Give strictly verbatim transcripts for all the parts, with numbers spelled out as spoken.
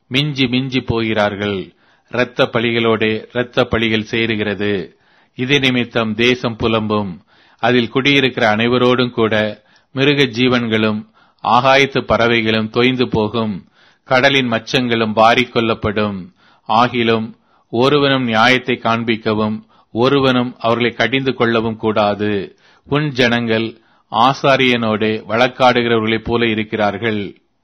மிஞ்சி மிஞ்சி போகிறார்கள். இரத்த பழிகளோடே இரத்த பழிகள் சேருகிறது. இது நிமித்தம் தேசம் புலம்பும். அதில் குடியிருக்கிற அனைவரோடும் கூட மிருக ஜீவன்களும் ஆகாயத்து பறவைகளும் தொய்ந்து போகும். கடலின் மச்சங்களும் வாரிக் கொள்ளப்படும். ஆகிலும் ஒருவனும் நியாயத்தை காண்பிக்கவும் ஒருவனும் அவர்களை கடிந்து கொள்ளவும் கூடாது. உன் ஜனங்கள் ஆசாரியனோடு வழக்காடுகிறவர்களைப் போல இருக்கிறார்கள்.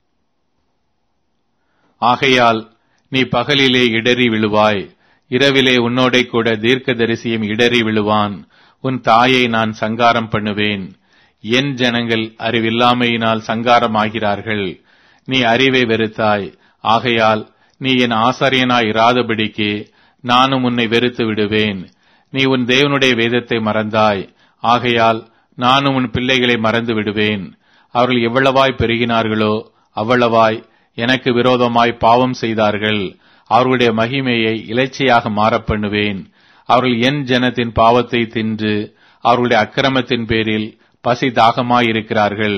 ஆகையால் நீ பகலிலே இடறி விழுவாய், இரவிலே உன்னோடே கூட தீர்க்கதரிசியும் இடறி விழுவான். உன் தாயை நான் சங்காரம் பண்ணுவேன். என் ஜனங்கள் அறிவில்லாமையினால் சங்காரமாகிறார்கள். நீ அறிவை வெறுத்தாய், ஆகையால் நீ என் ஆசாரியனாய் இராதபடிக்கு நானும் உன்னை வெறுத்து விடுவேன். நீ உன் தேவனுடைய வேதத்தை மறந்தாய், ஆகையால் நானும் உன் பிள்ளைகளை மறந்து விடுவேன். அவர்கள் எவ்வளவாய் பெருகினார்களோ அவ்வளவாய் எனக்கு விரோதமாய் பாவம் செய்தார்கள். அவர்களுடைய மகிமையை இலைச்சையாக மாறப் பண்ணுவேன். அவர்கள் என் ஜனத்தின் பாவத்தை தின்று அவர்களுடைய அக்கிரமத்தின் பேரில் பசி தாகமாயிருக்கிறார்கள்.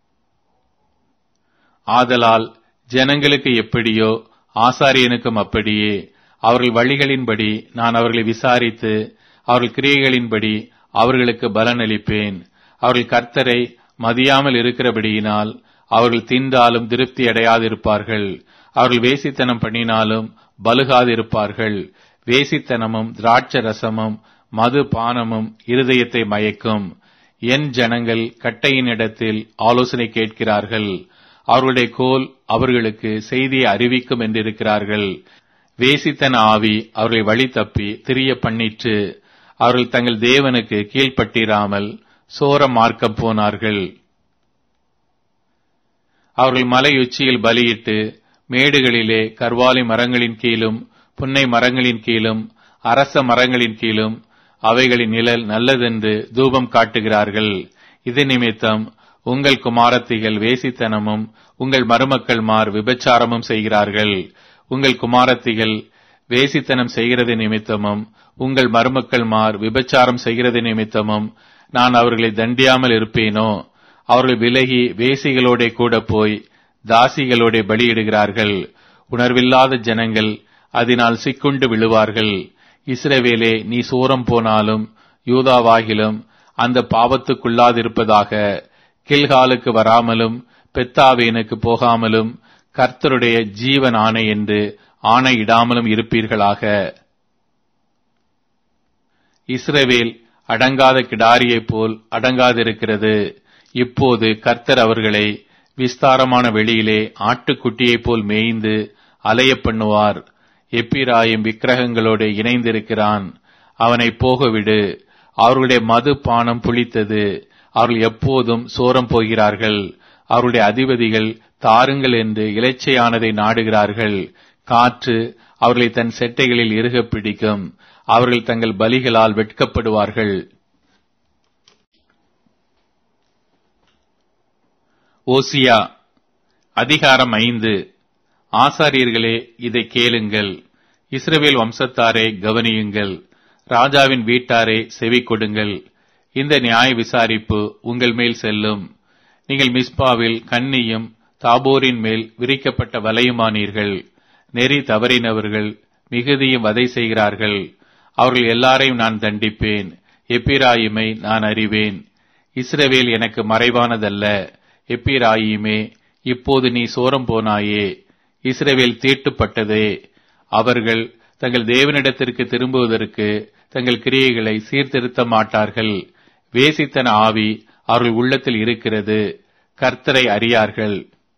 ஆதலால் ஜனங்களுக்கு எப்படியோ ஆசாரியனுக்கும் அப்படியே. அவர்கள் வழிகளின்படி நான் அவர்களை விசாரித்து அவர்கள் கிரியைகளின்படி அவர்களுக்கு பலனளிப்பேன். அவர்கள் கர்த்தரை மதியாமல் இருக்கிறபடியினால் அவர்கள் தின்றாலும் திருப்தி அடையாதிருப்பார்கள். அவர்கள் வேசித்தனம் பண்ணினாலும் பலுகாதிருப்பார்கள். வேசித்தனமும் திராட்சை ரசமும் மது பானமும் இருதயத்தை மயக்கும். என் ஜனங்கள் கட்டையின் இடத்தில் ஆலோசனை கேட்கிறார்கள். அவர்களுடைய கோல் அவர்களுக்கு செய்தியை அறிவிக்கும் என்றிருக்கிறார்கள். வேசித்தன ஆவி அவர்களை வழி தப்பி திரிய பண்ணிற்று. அவர்கள் தங்கள் தேவனுக்கு கீழ்ப்பட்டிராமல் சோர மார்க்கம் போனார்கள். அவர்கள் மலையுச்சியில் பலியிட்டு மேடுகளிலே கர்வாலி மரங்களின் கீழும் புன்னை மரங்களின் கீழும் அரச மரங்களின் கீழும் அவைகளின் நிழல் நல்லதென்று தூபம் காட்டுகிறார்கள். இது நிமித்தம் உங்கள் குமாரத்திகள் வேசித்தனமும் உங்கள் மருமக்கள்மார் விபச்சாரமும் செய்கிறார்கள். உங்கள் குமாரத்திகள் வேசித்தனம் செய்கிறது நிமித்தமும் உங்கள் மருமக்கள்மார் விபச்சாரம் செய்கிறது நிமித்தமும் நான் அவர்களை தண்டியாமல் இருப்பேனோ? அவர்கள் விலகி வேசிகளோட கூட போய் தாசிகளோட பலியிடுகிறார்கள். உணர்வில்லாத ஜனங்கள் அதனால் சிக்குண்டு விழுவார்கள். இஸ்ரவேலே, நீ சூரம் போனாலும் யூதாவாகிலும் அந்த பாவத்துக்குள்ளாதிருப்பதாக. கில்காலுக்கு வராமலும் பெத்தாவேனுக்கு போகாமலும் கர்த்தருடைய ஜீவன் ஆணை என்று ஆணையிடாமலும் இருப்பீர்களாக. இஸ்ரவேல் அடங்காத கிடாரியைப் போல் அடங்காதிருக்கிறது. இப்போது கர்த்தர் அவர்களை விஸ்தாரமான வெளியிலே ஆட்டுக்குட்டியைப் போல் மேய்ந்து அலைய பண்ணுவார். எப்பிராயிம் விக்கிரகங்களோடு இணைந்திருக்கிறான், அவனை போகவிடு. அவர்களுடைய மது பானம் புளித்தது, அவர்கள் எப்போதும் சோரம் போகிறார்கள். அவருடைய அதிபதிகள் தாருங்கள் என்று இலைச்சையானதை நாடுகிறார்கள். காற்று அவர்களை தன் செட்டைகளில் இறுக பிடிக்கும். அவர்கள் தங்கள் பலிகளால் வெட்கப்படுவார்கள். ஓசியா அதிகாரம் ஐந்து. ஆசாரியர்களே, இதை கேளுங்கள். இஸ்ரவேல் வம்சத்தாரே, கவனியுங்கள். ராஜாவின் வீட்டாரே, செவி கொடுங்கள். இந்த நியாய விசாரிப்பு உங்கள் மேல் செல்லும். நீங்கள் மிஸ்பாவில் கன்னியும் தாபோரின் மேல் விரிக்கப்பட்ட வலையுமானீர்கள். நெறி தவறினவர்கள் மிகுதியும் வதை செய்கிறார்கள். அவர்கள் எல்லாரையும் நான் தண்டிப்பேன். எப்பிராயிமை நான் அறிவேன். இஸ்ரவேல் எனக்கு மறைவானதல்ல. எப்பிராயிமே, இப்போது நீ சோரம் போனாயே. இஸ்ரவேல் தீட்டுப்பட்டதே. அவர்கள் தங்கள் தேவனிடத்திற்கு திரும்புவதற்கு தங்கள் கிரியைகளை சீர்திருத்த மாட்டார்கள். வேசித்தன ஆவி அவர்கள் உள்ளத்தில் இருக்கிறது, கர்த்தரை அறியார்கள்.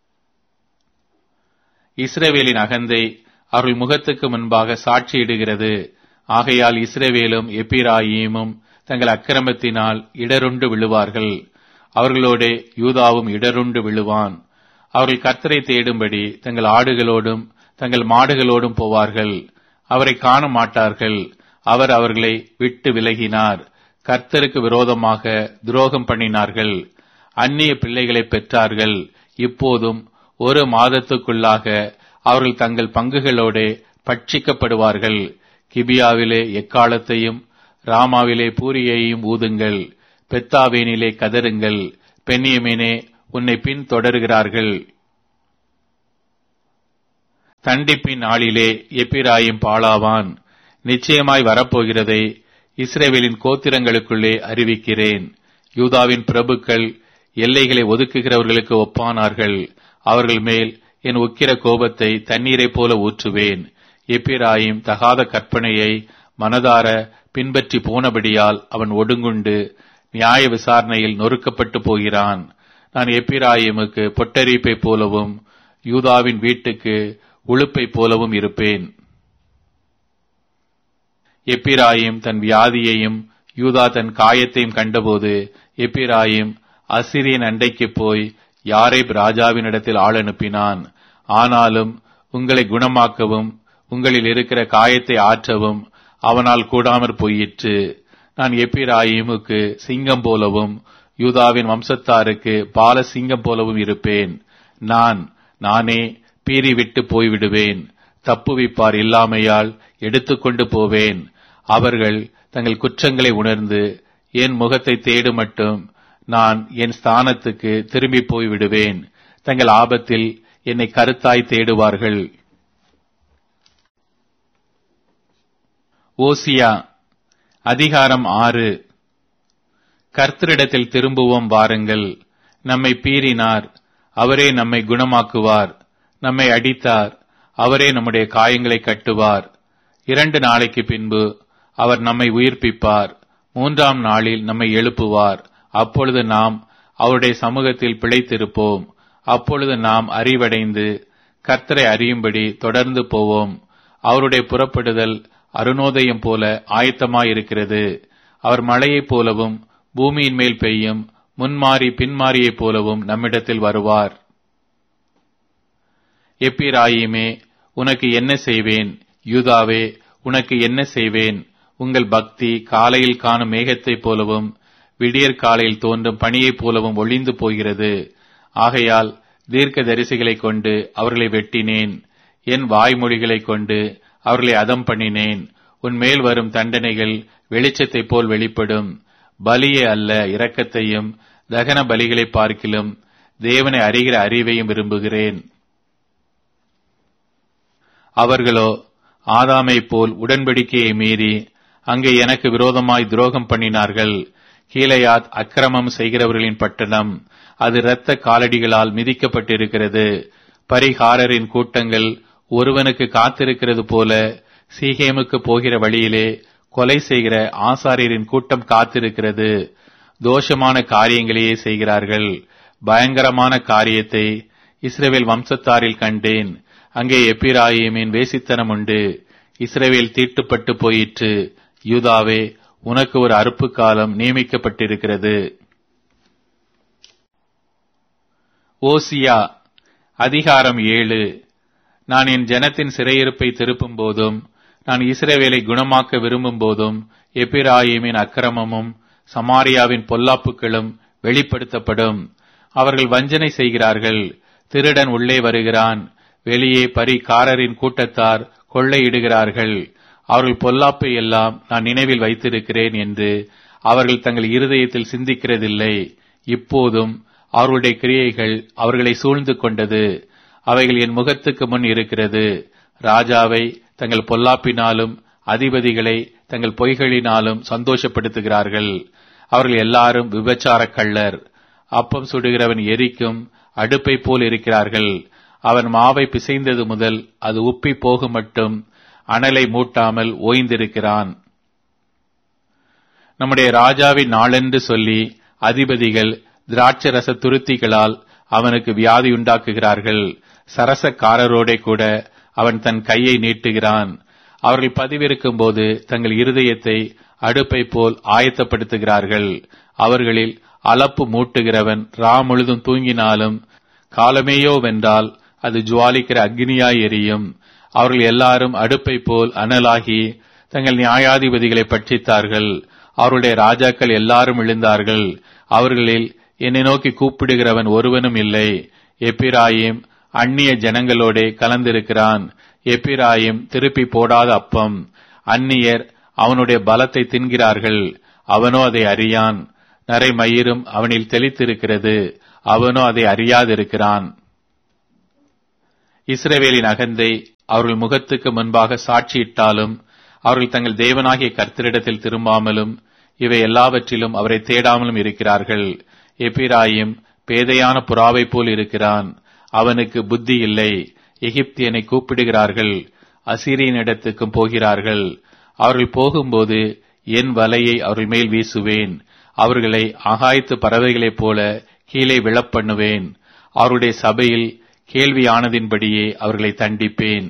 இஸ்ரவேலின் அகந்தை அவர்கள் முகத்துக்கு முன்பாக சாட்சியிடுகிறது. ஆகையால் இஸ்ரவேலும் எப்பிராயீமும் தங்கள் அக்கிரமத்தினால் இடருண்டு விழுவார்கள். அவர்களோடே யூதாவும் இடருண்டு விழுவான். அவர்கள் கர்த்தரை தேடும்படி தங்கள் ஆடுகளோடும் தங்கள் மாடுகளோடும் போவார்கள். அவரை காண மாட்டார்கள். அவர் அவர்களை விட்டு விலகினார். கர்த்தருக்கு விரோதமாக துரோகம் பண்ணினார்கள். அந்நிய பிள்ளைகளை பெற்றார்கள். இப்போதும் ஒரு மாதத்துக்குள்ளாக அவர்கள் தங்கள் பங்குகளோட பட்சிக்கப்படுவார்கள். கிபியாவிலே எக்காலத்தையும் ராமாவிலே பூரியையும் ஊதுங்கள். பெத்தாவேனிலே கதறுங்கள். பென்யமீனே, உன்னை பின் தொடர்கிறார்கள். தண்டிப்பின் நாளிலே எப்பிராயிம் பாழாவான். நிச்சயமாய் வரப்போகிறதை இஸ்ரவேலின் கோத்திரங்களுக்குள்ளே அறிவிக்கிறேன். யூதாவின் பிரபுக்கள் எல்லைகளை ஒதுக்குகிறவர்களுக்கு ஒப்பானார்கள். அவர்கள் மேல் என் உக்கிர கோபத்தை தண்ணீரைப் போல ஊற்றுவேன். எப்பிராயிம் தகாத கற்பனையை மனதார பின்பற்றி போனபடியால் அவன் ஒடுங்குண்டு நியாய விசாரணையில் நொறுக்கப்பட்டு போகிறான். நான் எப்பிராயிமுக்கு பொட்டரிப்பை போலவும் யூதாவின் வீட்டுக்கு உளுப்பை போலவும் இருப்பேன். எப்பிராயிம் தன் வியாதியையும் யூதா தன் காயத்தையும் கண்டபோது எப்பிராயிம் அசிரியன் அண்டைக்கு போய் யாரேப் ராஜாவினிடத்தில் ஆள் அனுப்பினான். ஆனாலும் உங்களை குணமாக்கவும் உங்களில் இருக்கிற காயத்தை ஆற்றவும் அவனால் கூடாமற் போயிற்று. நான் எப்பிராயிமுக்கு சிங்கம் போலவும் யூதாவின் வம்சத்தாருக்கு பால சிங்கம் போலவும் இருப்பேன். நான் நானே பீறி விட்டு போய்விடுவேன். தப்புவிப்பார் இல்லாமையால் எடுத்துக்கொண்டு போவேன். அவர்கள் தங்கள் குற்றங்களை உணர்ந்து என் முகத்தை தேடு மட்டும் நான் என் ஸ்தானத்துக்கு திரும்பி போய்விடுவேன். தங்கள் ஆபத்தில் என்னை கருத்தாய் தேடுவார்கள். ஓசியா அதிகாரம் ஆறு. கர்த்தரிடத்தில் திரும்புவோம் வாருங்கள். நம்மை பீறினார், அவரே நம்மை குணமாக்குவார். நம்மை அடித்தார், அவரே நம்முடைய காயங்களை கட்டுவார். இரண்டு நாளைக்கு பின்பு அவர் நம்மை உயிர்ப்பிப்பார். மூன்றாம் நாளில் நம்மை எழுப்புவார். அப்பொழுது நாம் அவருடைய சமூகத்தில் பிழைத்திருப்போம். அப்பொழுது நாம் அறிவடைந்து கர்த்தரை அறியும்படி தொடர்ந்து போவோம். அவருடைய புறப்படுதல் அருணோதயம் போல ஆயத்தமாயிருக்கிறது. அவர் மழையைப் போலவும் பூமியின் மேல் பெய்யும் முன்மாறி பின்மாறியைப் போலவும் நம்மிடத்தில் வருவார். எப்பிராயிமே, உனக்கு என்ன செய்வேன்? யூதாவே, உனக்கு என்ன செய்வேன்? உங்கள் பக்தி காலையில் காணும் மேகத்தைப் போலவும் விடியற் காலையில் தோன்றும் பனியைப் போலவும் ஒளிந்து போகிறது. ஆகையால் தீர்க்க தரிசிகளைக் கொண்டு அவர்களை வெட்டினேன். என் வாய்மொழிகளைக் கொண்டு அவர்களை அதம் பண்ணினேன். உன் மேல் வரும் தண்டனைகள் வெளிச்சத்தைப் போல் வெளிப்படும். பலியே அல்ல, இரக்கத்தையும் தகன பலிகளை பார்க்கிலும் தேவனை அறிகிற அறிவையும் விரும்புகிறேன். அவர்களோ ஆதாமை போல் உடன்படிக்கையை மீறி அங்கே எனக்கு விரோதமாய் துரோகம் பண்ணினார்கள். கீலேயாத் அக்கிரமம் செய்கிறவர்களின் பட்டணம், அது இரத்த காலடிகளால் மிதிக்கப்பட்டிருக்கிறது. பரிகாரரின் கூட்டங்கள் ஒருவனுக்கு காத்திருக்கிறது போல சீகேமுக்கு போகிற வழியிலே கொலை செய்கிற ஆசாரியரின் கூட்டம் காத்திருக்கிறது. தோஷமான காரியங்களையே செய்கிறார்கள். பயங்கரமான காரியத்தை இஸ்ரவேல் வம்சத்தாரில் கண்டேன். அங்கே எப்பிராயிமின் வேசித்தனம் உண்டு. இஸ்ரவேல் தீட்டுப்பட்டு போயிற்று. யூதாவே, உனக்கு ஒரு அறுப்பு காலம் நியமிக்கப்பட்டிருக்கிறது. ஓசியா அதிகாரம் ஏழு. நான் என் ஜனத்தின் சிறையிருப்பை திருப்பும் போதும் நான் இஸ்ரவேலை குணமாக்க விரும்பும் போதும் எப்பிராயிமின் அக்கிரமமும் சமாரியாவின் பொல்லாப்புகளும் வெளிப்படுத்தப்படும். அவர்கள் வஞ்சனை செய்கிறார்கள். திருடன் உள்ளே வருகிறான். வெளியே பரிகாரரின் கூட்டத்தார் கொள்ளையிடுகிறார்கள். அவர்கள் பொல்லாப்பை எல்லாம் நான் நினைவில் வைத்திருக்கிறேன் என்று அவர்கள் தங்கள் இருதயத்தில் சிந்திக்கிறதில்லை. இப்போதும் அவர்களுடைய கிரியைகள் அவர்களை சூழ்ந்து கொண்டது. அவைகள் என் முகத்துக்கு முன் இருக்கிறது. ராஜாவை தங்கள் பொல்லாப்பினாலும் அதிபதிகளை தங்கள் பொய்களினாலும் சந்தோஷப்படுத்துகிறார்கள். அவர்கள் எல்லாரும் விபச்சார கள்ளர். அப்பம் சுடுகிறவன் எரிக்கும் அடுப்பை போல் இருக்கிறார்கள். அவன் மாவை பிசைந்தது முதல் அது உப்பி போகும் மட்டும் அனலை மூட்டாமல் ஓய்ந்திருக்கிறான். நம்முடைய ராஜாவின் நாளென்று சொல்லி அதிபதிகள் திராட்சரச துருத்திகளால் அவனுக்கு வியாதி உண்டாக்குகிறார்கள். சரசக்காரரோடே கூட அவன் தன் கையை நீட்டுகிறான். அவர்கள் பதிவிருக்கும் போது தங்கள் இருதயத்தை அடுப்பை போல் ஆயத்தப்படுத்துகிறார்கள். அவர்களில் அளப்பு மூட்டுகிறவன் ரா முழுதும் தூங்கினாலும் காலமேயோ வென்றால் அது ஜுவாலிக்கிற அக்னியாய் எரியும். அவர்கள் எல்லாரும் அடுப்பை போல் அனலாகி தங்கள் நியாயாதிபதிகளை பட்சித்தார்கள். அவருடைய ராஜாக்கள் எல்லாரும் எழுந்தார்கள். அவர்களில் என்னை நோக்கி கூப்பிடுகிறவன் ஒருவனும் இல்லை. எப்பிராயிம் அந்நிய ஜனங்களோடே கலந்திருக்கிறான். எப்பிராயிம் திருப்பி போடாத அப்பம். அந்நியர் அவனுடைய பலத்தை தின்கிறார்கள். அவனோ அதை அறியான். நரை மயிரும் அவனில் தெளித்திருக்கிறது. அவனோ அதை அறியாதிருக்கிறான். இஸ்ரவேலின் அகந்தை அவர்கள் முகத்துக்கு முன்பாக சாட்சியிட்டாலும் அவர்கள் தங்கள் தேவனாகிய கர்த்தரிடத்தில் திரும்பாமலும் இவை எல்லாவற்றிலும் அவரை தேடாமலும் இருக்கிறார்கள். எப்பிராயிம் பேதையான புறாவை போல் இருக்கிறான், அவனுக்கு புத்தி இல்லை. எகிப்தியனை கூப்பிடுகிறார்கள், அசீரியனிடத்துக்கும் போகிறார்கள். அவர்கள் போகும்போது என் வலையை அவர்கள் மேல் வீசுவேன், அவர்களை ஆகாயத்து பறவைகளைப் போல கீழே விழப்பண்ணுவேன். அவருடைய சபையில் கேள்வியானதின்படியே அவர்களை தண்டிப்பேன்.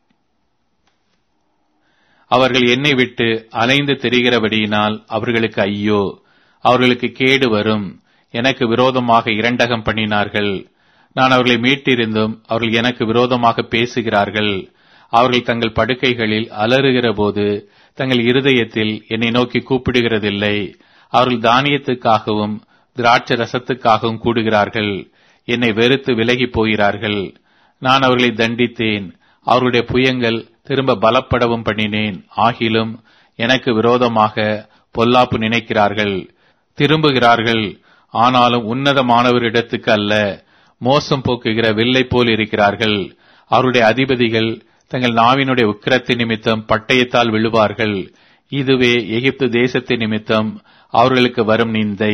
அவர்கள் என்னை விட்டு அலைந்து திரிகிறபடியினால் அவர்களுக்கு ஐயோ, அவர்களுக்கு கேடு வரும். எனக்கு விரோதமாக இரண்டகம் பண்ணினார்கள். நான் அவர்களை மீட்டிருந்தும் அவர்கள் எனக்கு விரோதமாக பேசுகிறார்கள். அவர்கள் தங்கள் படுக்கைகளில் அலறுகிற போது தங்கள் இருதயத்தில் என்னை நோக்கி கூப்பிடுகிறதில்லை. அவர்கள் தானியத்துக்காகவும் திராட்சை ரசத்துக்காகவும் கூடுகிறார்கள். என்னை வெறுத்து விலகி போகிறார்கள். நான் அவர்களை தண்டித்தேன், அவர்களுடைய புயங்கள் திரும்ப பலப்படவும் பண்ணினேன். ஆகிலும் எனக்கு விரோதமாக பொல்லாப்பு நினைக்கிறார்கள், திரும்புகிறார்கள். ஆனாலும் உன்னதமானவரிடத்துக்கு அல்ல, மோசம் போக்குகிற வில்லை போல் இருக்கிறார்கள். அவருடைய அதிபதிகள் தங்கள் நாவினுடைய உக்கிரத்தின் நிமித்தம் பட்டயத்தால் விழுவார்கள். இதுவே எகிப்து தேசத்தின் நிமித்தம் அவர்களுக்கு வரும் நிந்தை.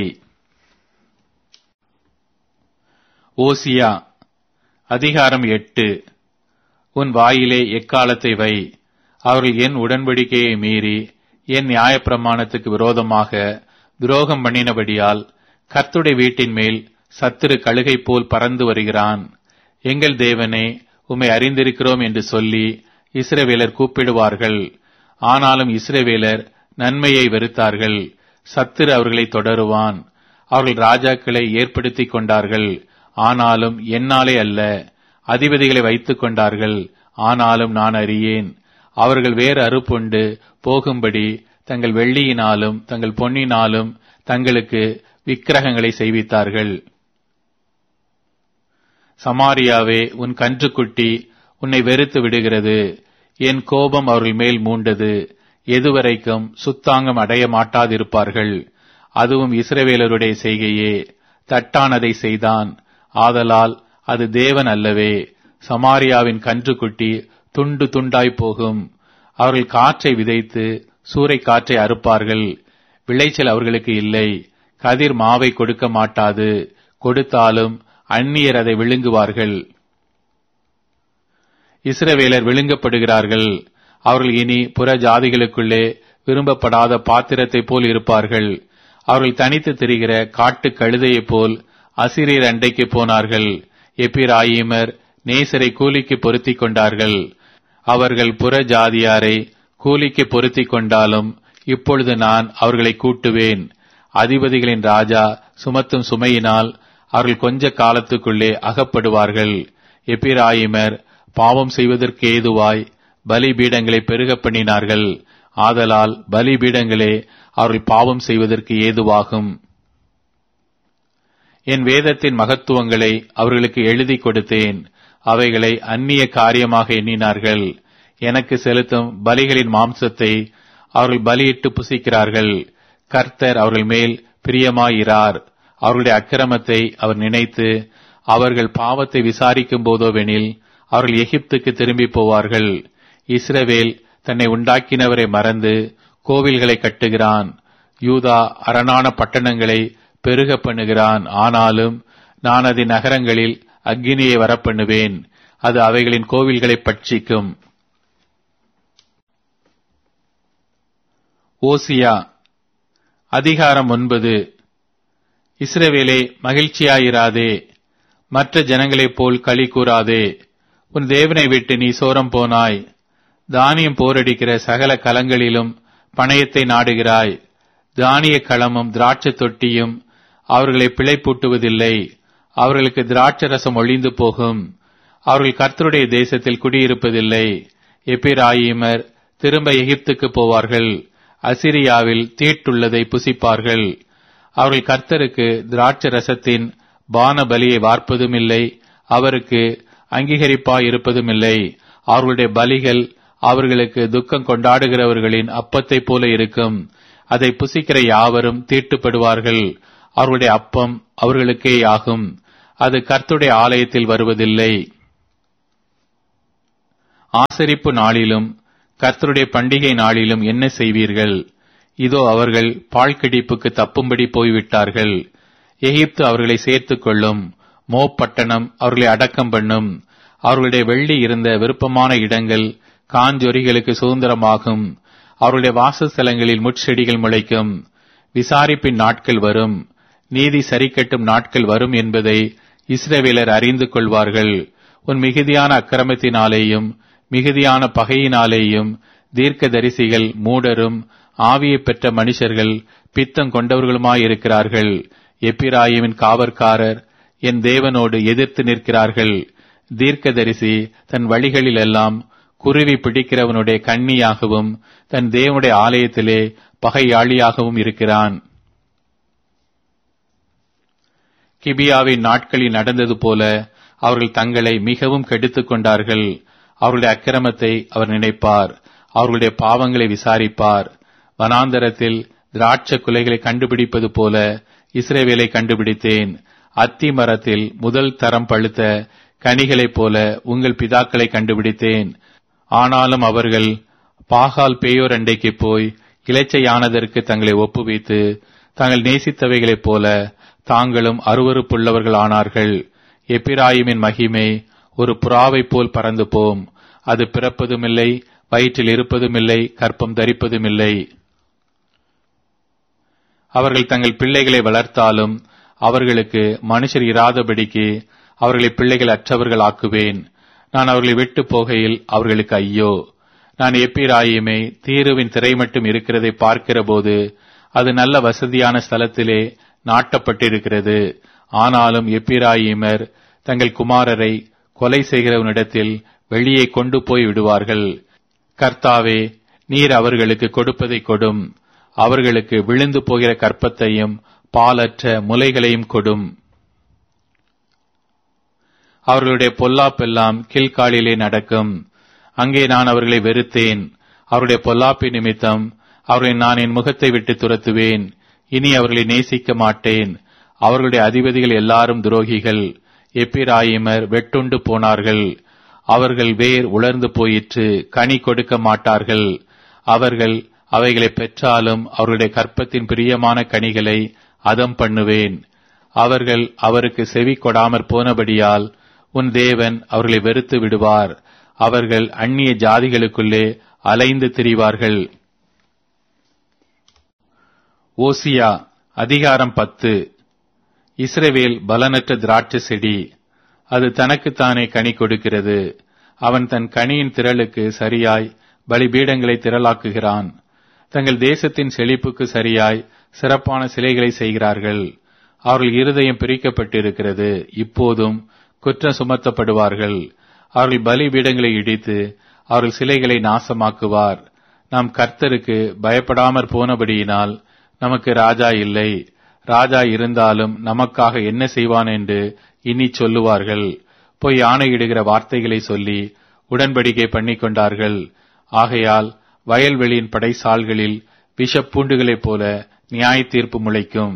ஓசியா அதிகாரம் எட்டு. உன் வாயிலே எக்காலத்தை வை. அவர்கள் என் உடன்படிக்கையை மீறி என் நியாயப்பிரமாணத்துக்கு விரோதமாக துரோகம் பண்ணினபடியால் கர்த்தருடைய வீட்டின் மேல் சத்துரு கழுகை போல் பறந்து வருகிறான். எங்கள் தேவனே, உம்மை அறிந்திருக்கிறோம் என்று சொல்லி இஸ்ரவேலர் கூப்பிடுவார்கள். ஆனாலும் இஸ்ரவேலர் நன்மையை வெறுத்தார்கள். சத்துரு அவர்களை தொடருவான். அவர்கள் ராஜாக்களை ஏற்படுத்திக் கொண்டார்கள், ஆனாலும் என்னாலே அல்ல. அதிபதிகளை வைத்துக் கொண்டார்கள், ஆனாலும் நான் அறியேன். அவர்கள் வேறு அறுப்புண்டு போகும்படி தங்கள் வெள்ளியினாலும் தங்கள் பொன்னினாலும் தங்களுக்கு விக்கிரகங்களை செய்வித்தார்கள். சமாரியாவே, உன் கன்றுக்குட்டி உன்னை வெறுத்து விடுகிறது. என் கோபம் அவர்கள் மேல் மூண்டது. எதுவரைக்கும் சுத்தாங்கம் அடைய மாட்டாதிருப்பார்கள். அதுவும் இஸ்ரவேலருடைய செய்கையே. தட்டானதை செய்தான், ஆதலால் அது தேவன் அல்லவே. சமாரியாவின் கன்றுக்குட்டி துண்டு துண்டாய் போகும். அவர்கள் காற்றை விதைத்து சூறை காற்றை அறுப்பார்கள். விளைச்சல் அவர்களுக்கு இல்லை. கதிர் மாவை கொடுக்க மாட்டாது. கொடுத்தாலும் அந்நியர் அதை விழுங்குவார்கள். இஸ்ரவேலர் விழுங்கப்படுகிறார்கள். அவர்கள் இனி புற ஜாதிகளுக்குள்ளே விரும்பப்படாத பாத்திரத்தை போல் இருப்பார்கள். அவர்கள் தனித்து திரிகிற காட்டு கழுதையைப் போல் அசீரியர் அண்டைக்கு போனார்கள். எப்பிராயிமர் நேசரை கூலிக்கு பொருத்திக் கொண்டார்கள். அவர்கள் புற ஜாதியாரை கூலிக்கு பொருத்திக் கொண்டாலும் இப்பொழுது நான் அவர்களை கூட்டுவேன். அதிபதிகளின் ராஜா சுமத்தும் சுமையினால் அவர்கள் கொஞ்ச காலத்துக்குள்ளே அகப்படுவார்கள். எப்பிராயிமர் பாவம் செய்வதற்கு ஏதுவாய் பலிபீடங்களை பெருக பண்ணினார்கள். ஆதலால் பலிபீடங்களே அவர்கள் பாவம் செய்வதற்கு ஏதுவாகும். என் வேதத்தின் மகத்துவங்களை அவர்களுக்கு எழுதி கொடுத்தேன். அவைகளை அந்நிய காரியமாக எண்ணினார்கள். எனக்கு செலுத்தும் பலிகளின் மாம்சத்தை அவர்கள் பலியிட்டு புசிக்கிறார்கள். கர்த்தர் அவர்கள் மேல் பிரியமாயிரார். அவர்களுடைய அக்கிரமத்தை அவர் நினைத்து அவர்கள் பாவத்தை விசாரிக்கும் போதோவெனில் அவர்கள் எகிப்துக்கு திரும்பி போவார்கள். இஸ்ரவேல் தன்னை உண்டாக்கினவரை மறந்து கோவில்களை கட்டுகிறான். யூதா அரணான பட்டணங்களை பெருக பண்ணுகிறான். ஆனாலும் நான் அதன் நகரங்களில் அக்கினியை வரப்பண்ணுவேன். அது அவைகளின் கோவில்களை பட்சிக்கும். ஓசியா அதிகாரம் ஒன்பது. இஸ்ரவேலே, மகிழ்ச்சியாயிராதே, மற்ற ஜனங்களைப் போல் களி கூறாதே. உன் தேவனை விட்டு நீ சோரம் போனாய். தானியம் போரடிக்கிற சகல கலங்களிலும் பணயத்தை நாடுகிறாய். தானிய களமும் திராட்சை தொட்டியும் அவர்களை பிழைப்பூட்டுவதில்லை. அவர்களுக்கு திராட்சை ரசம் ஒழிந்து போகும். அவர்கள் கர்த்தருடைய தேசத்தில் குடியிருப்பதில்லை. எப்பிராயிமர் திரும்ப எகிப்துக்கு போவார்கள். அசிரியாவில் தீட்டுள்ளதை புசிப்பார்கள். அவர்கள் கர்த்தருக்கு திராட்சை ரசத்தின் பான பலியை வார்ப்பதும் இல்லை, அவருக்கு அங்கீகரிப்பாய் இருப்பதும் இல்லை. அவர்களுடைய பலிகள் அவர்களுக்கு துக்கம் கொண்டாடுகிறவர்களின் அப்பத்தை போல இருக்கும். அதை புசிக்கிற யாவரும் தீட்டுப்படுவார்கள். அவர்களுடைய அப்பம் அவர்களுக்கே ஆகும். அது கர்த்தருடைய ஆலயத்தில் வருவதில்லை. ஆசரிப்பு நாளிலும் கர்த்தருடைய பண்டிகை நாளிலும் என்ன செய்வீர்கள்? இதோ அவர்கள் பாழ்கிடிப்புக்கு தப்பும்படி போய்விட்டார்கள். எகிப்து அவர்களை சேர்த்துக் கொள்ளும். மோப் பட்டணம் அவர்களை அடக்கம் பண்ணும். அவர்களுடைய வெள்ளி இருந்த விருப்பமான இடங்கள் காஞ்சொரிகளுக்கு சுதந்திரமாகும். அவருடைய வாசஸ்தலங்களில் முட்செடிகள் முளைக்கும். விசாரிப்பின் நாட்கள் வரும், நீதி சரிக்கட்டும் நாட்கள் வரும் என்பதை இஸ்ரவேலர் அறிந்து கொள்வார்கள். உன் மிகுதியான அக்கிரமத்தினாலேயும் மிகுதியான பகையினாலேயும் தீர்க்கதரிசிகள் மூடரும் ஆவியை பெற்ற மனுஷர்கள் பித்தம் கொண்டவர்களுமாயிருக்கிறார்கள். எப்பிராயிமின் காவற்காரர் என் தேவனோடு எதிர்த்து நிற்கிறார்கள். தீர்க்கதரிசி தன் வழிகளில் எல்லாம் குருவி பிடிக்கிறவனுடைய கண்ணியாகவும் தன் தேவனுடைய ஆலயத்திலே பகையாளியாகவும் இருக்கிறான். கிபியாவின் நாட்களில் நடந்தது போல அவர்கள் தங்களை மிகவும் கெடுத்துக் கொண்டார்கள். அவர்களுடைய அக்கிரமத்தை அவர் நினைப்பார், அவர்களுடைய பாவங்களை விசாரிப்பார். வனாந்தரத்தில் திராட்சை குலைகளை கண்டுபிடிப்பது போல இஸ்ரவேலை கண்டுபிடித்தேன். அத்தி மரத்தில் முதல் தரம் பழுத்த கனிகளைப் போல உங்கள் பிதாக்களை கண்டுபிடித்தேன். ஆனாலும் அவர்கள் பாகால் பேயோர் அண்டைக்கு போய் இளைச்சையானதற்கு தங்களை ஒப்புவித்து தாங்கள் நேசித்தவைகளைப் போல தாங்களும் அருவருப்புள்ளவர்கள் ஆனார்கள். எப்பிராயிமின் மகிமை ஒரு புறாவைப் போல் பறந்து போம். அது பிறப்பதுமில்லை, வயிற்றில் இருப்பதுமில்லை, கற்பம் தரிப்பதுமில்லை. அவர்கள் தங்கள் பிள்ளைகளை வளர்த்தாலும் அவர்களுக்கு மனுஷர் இராதபடிக்கு அவர்களை பிள்ளைகள் அற்றவர்கள் ஆக்குவேன். நான் அவர்களை விட்டு போகையில் அவர்களுக்கு ஐயோ! நான் எப்பிராயிமை தீருவின் திரை மட்டும் இருக்கிறதை பார்க்கிற போது அது நல்ல வசதியான ஸ்தலத்திலே நாட்டப்பட்டிருக்கிறது. ஆனாலும் எப்பிராயிமர் தங்கள் குமாரரை கொலை செய்கிறவனிடத்தில் வெளியே கொண்டு போய் விடுவார்கள். கர்த்தாவே, நீர் அவர்களுக்கு கொடுப்பதை கொடும். அவர்களுக்கு விழுந்து போகிற கற்பத்தையும் பாலற்ற முலைகளையும் கொடும். அவர்களுடைய பொல்லாப்பெல்லாம் கீழ்காலிலே நடக்கும். அங்கே நான் அவர்களை வெறுத்தேன். அவருடைய பொல்லாப்பி நிமித்தம் அவர்களை நான் என் முகத்தை விட்டு துரத்துவேன். இனி அவர்களை நேசிக்க மாட்டேன். அவர்களுடைய அதிபதிகள் எல்லாரும் துரோகிகள். எப்பிராயிமர் வெட்டுண்டு போனார்கள். அவர்கள் வேர் உலர்ந்து போயிற்று, கனி கொடுக்க மாட்டார்கள். அவர்கள் அவைகளை பெற்றாலும் அவர்களுடைய கற்பத்தின் பிரியமான கனிகளை அதம் பண்ணுவேன். அவர்கள் அவருக்கு செவி கொடாமற் போனபடியால் உன் தேவன் அவர்களை வெறுத்து விடுவார். அவர்கள் அந்நிய ஜாதிகளுக்குள்ளே அலைந்து திரிவார்கள். ஓசியா அதிகாரம் பத்து. இஸ்ரவேல் பலனற்ற திராட்சை செடி, அது தனக்குத்தானே கனி கொடுக்கிறது. அவன் தன் கனியின் திரளுக்கு சரியாய் பலிபீடங்களை திரளாக்குகிறான். தங்கள் தேசத்தின் செழிப்புக்கு சரியாய் சிறப்பான சிலைகளை செய்கிறார்கள். அவர்கள் இருதயம் பிரிக்கப்பட்டிருக்கிறது, இப்போதும் குற்றம் சுமத்தப்படுவார்கள். அவர்கள் பலிபீடங்களை இடித்து அவர்கள் சிலைகளை நாசமாக்குவார். நாம் கர்த்தருக்கு பயப்படாமற் போனபடியினால் நமக்கு ராஜா இல்லை. ராஜா இருந்தாலும் நமக்காக என்ன செய்வான் என்று இனி சொல்லுவார்கள். போய் ஆணையிடுகிற வார்த்தைகளை சொல்லி உடன்படிக்கை பண்ணிக் கொண்டார்கள். ஆகையால் வயல்வெளியின் படைசால்களில் விஷப்பூண்டுகளைப் போல நியாய தீர்ப்பு முளைக்கும்.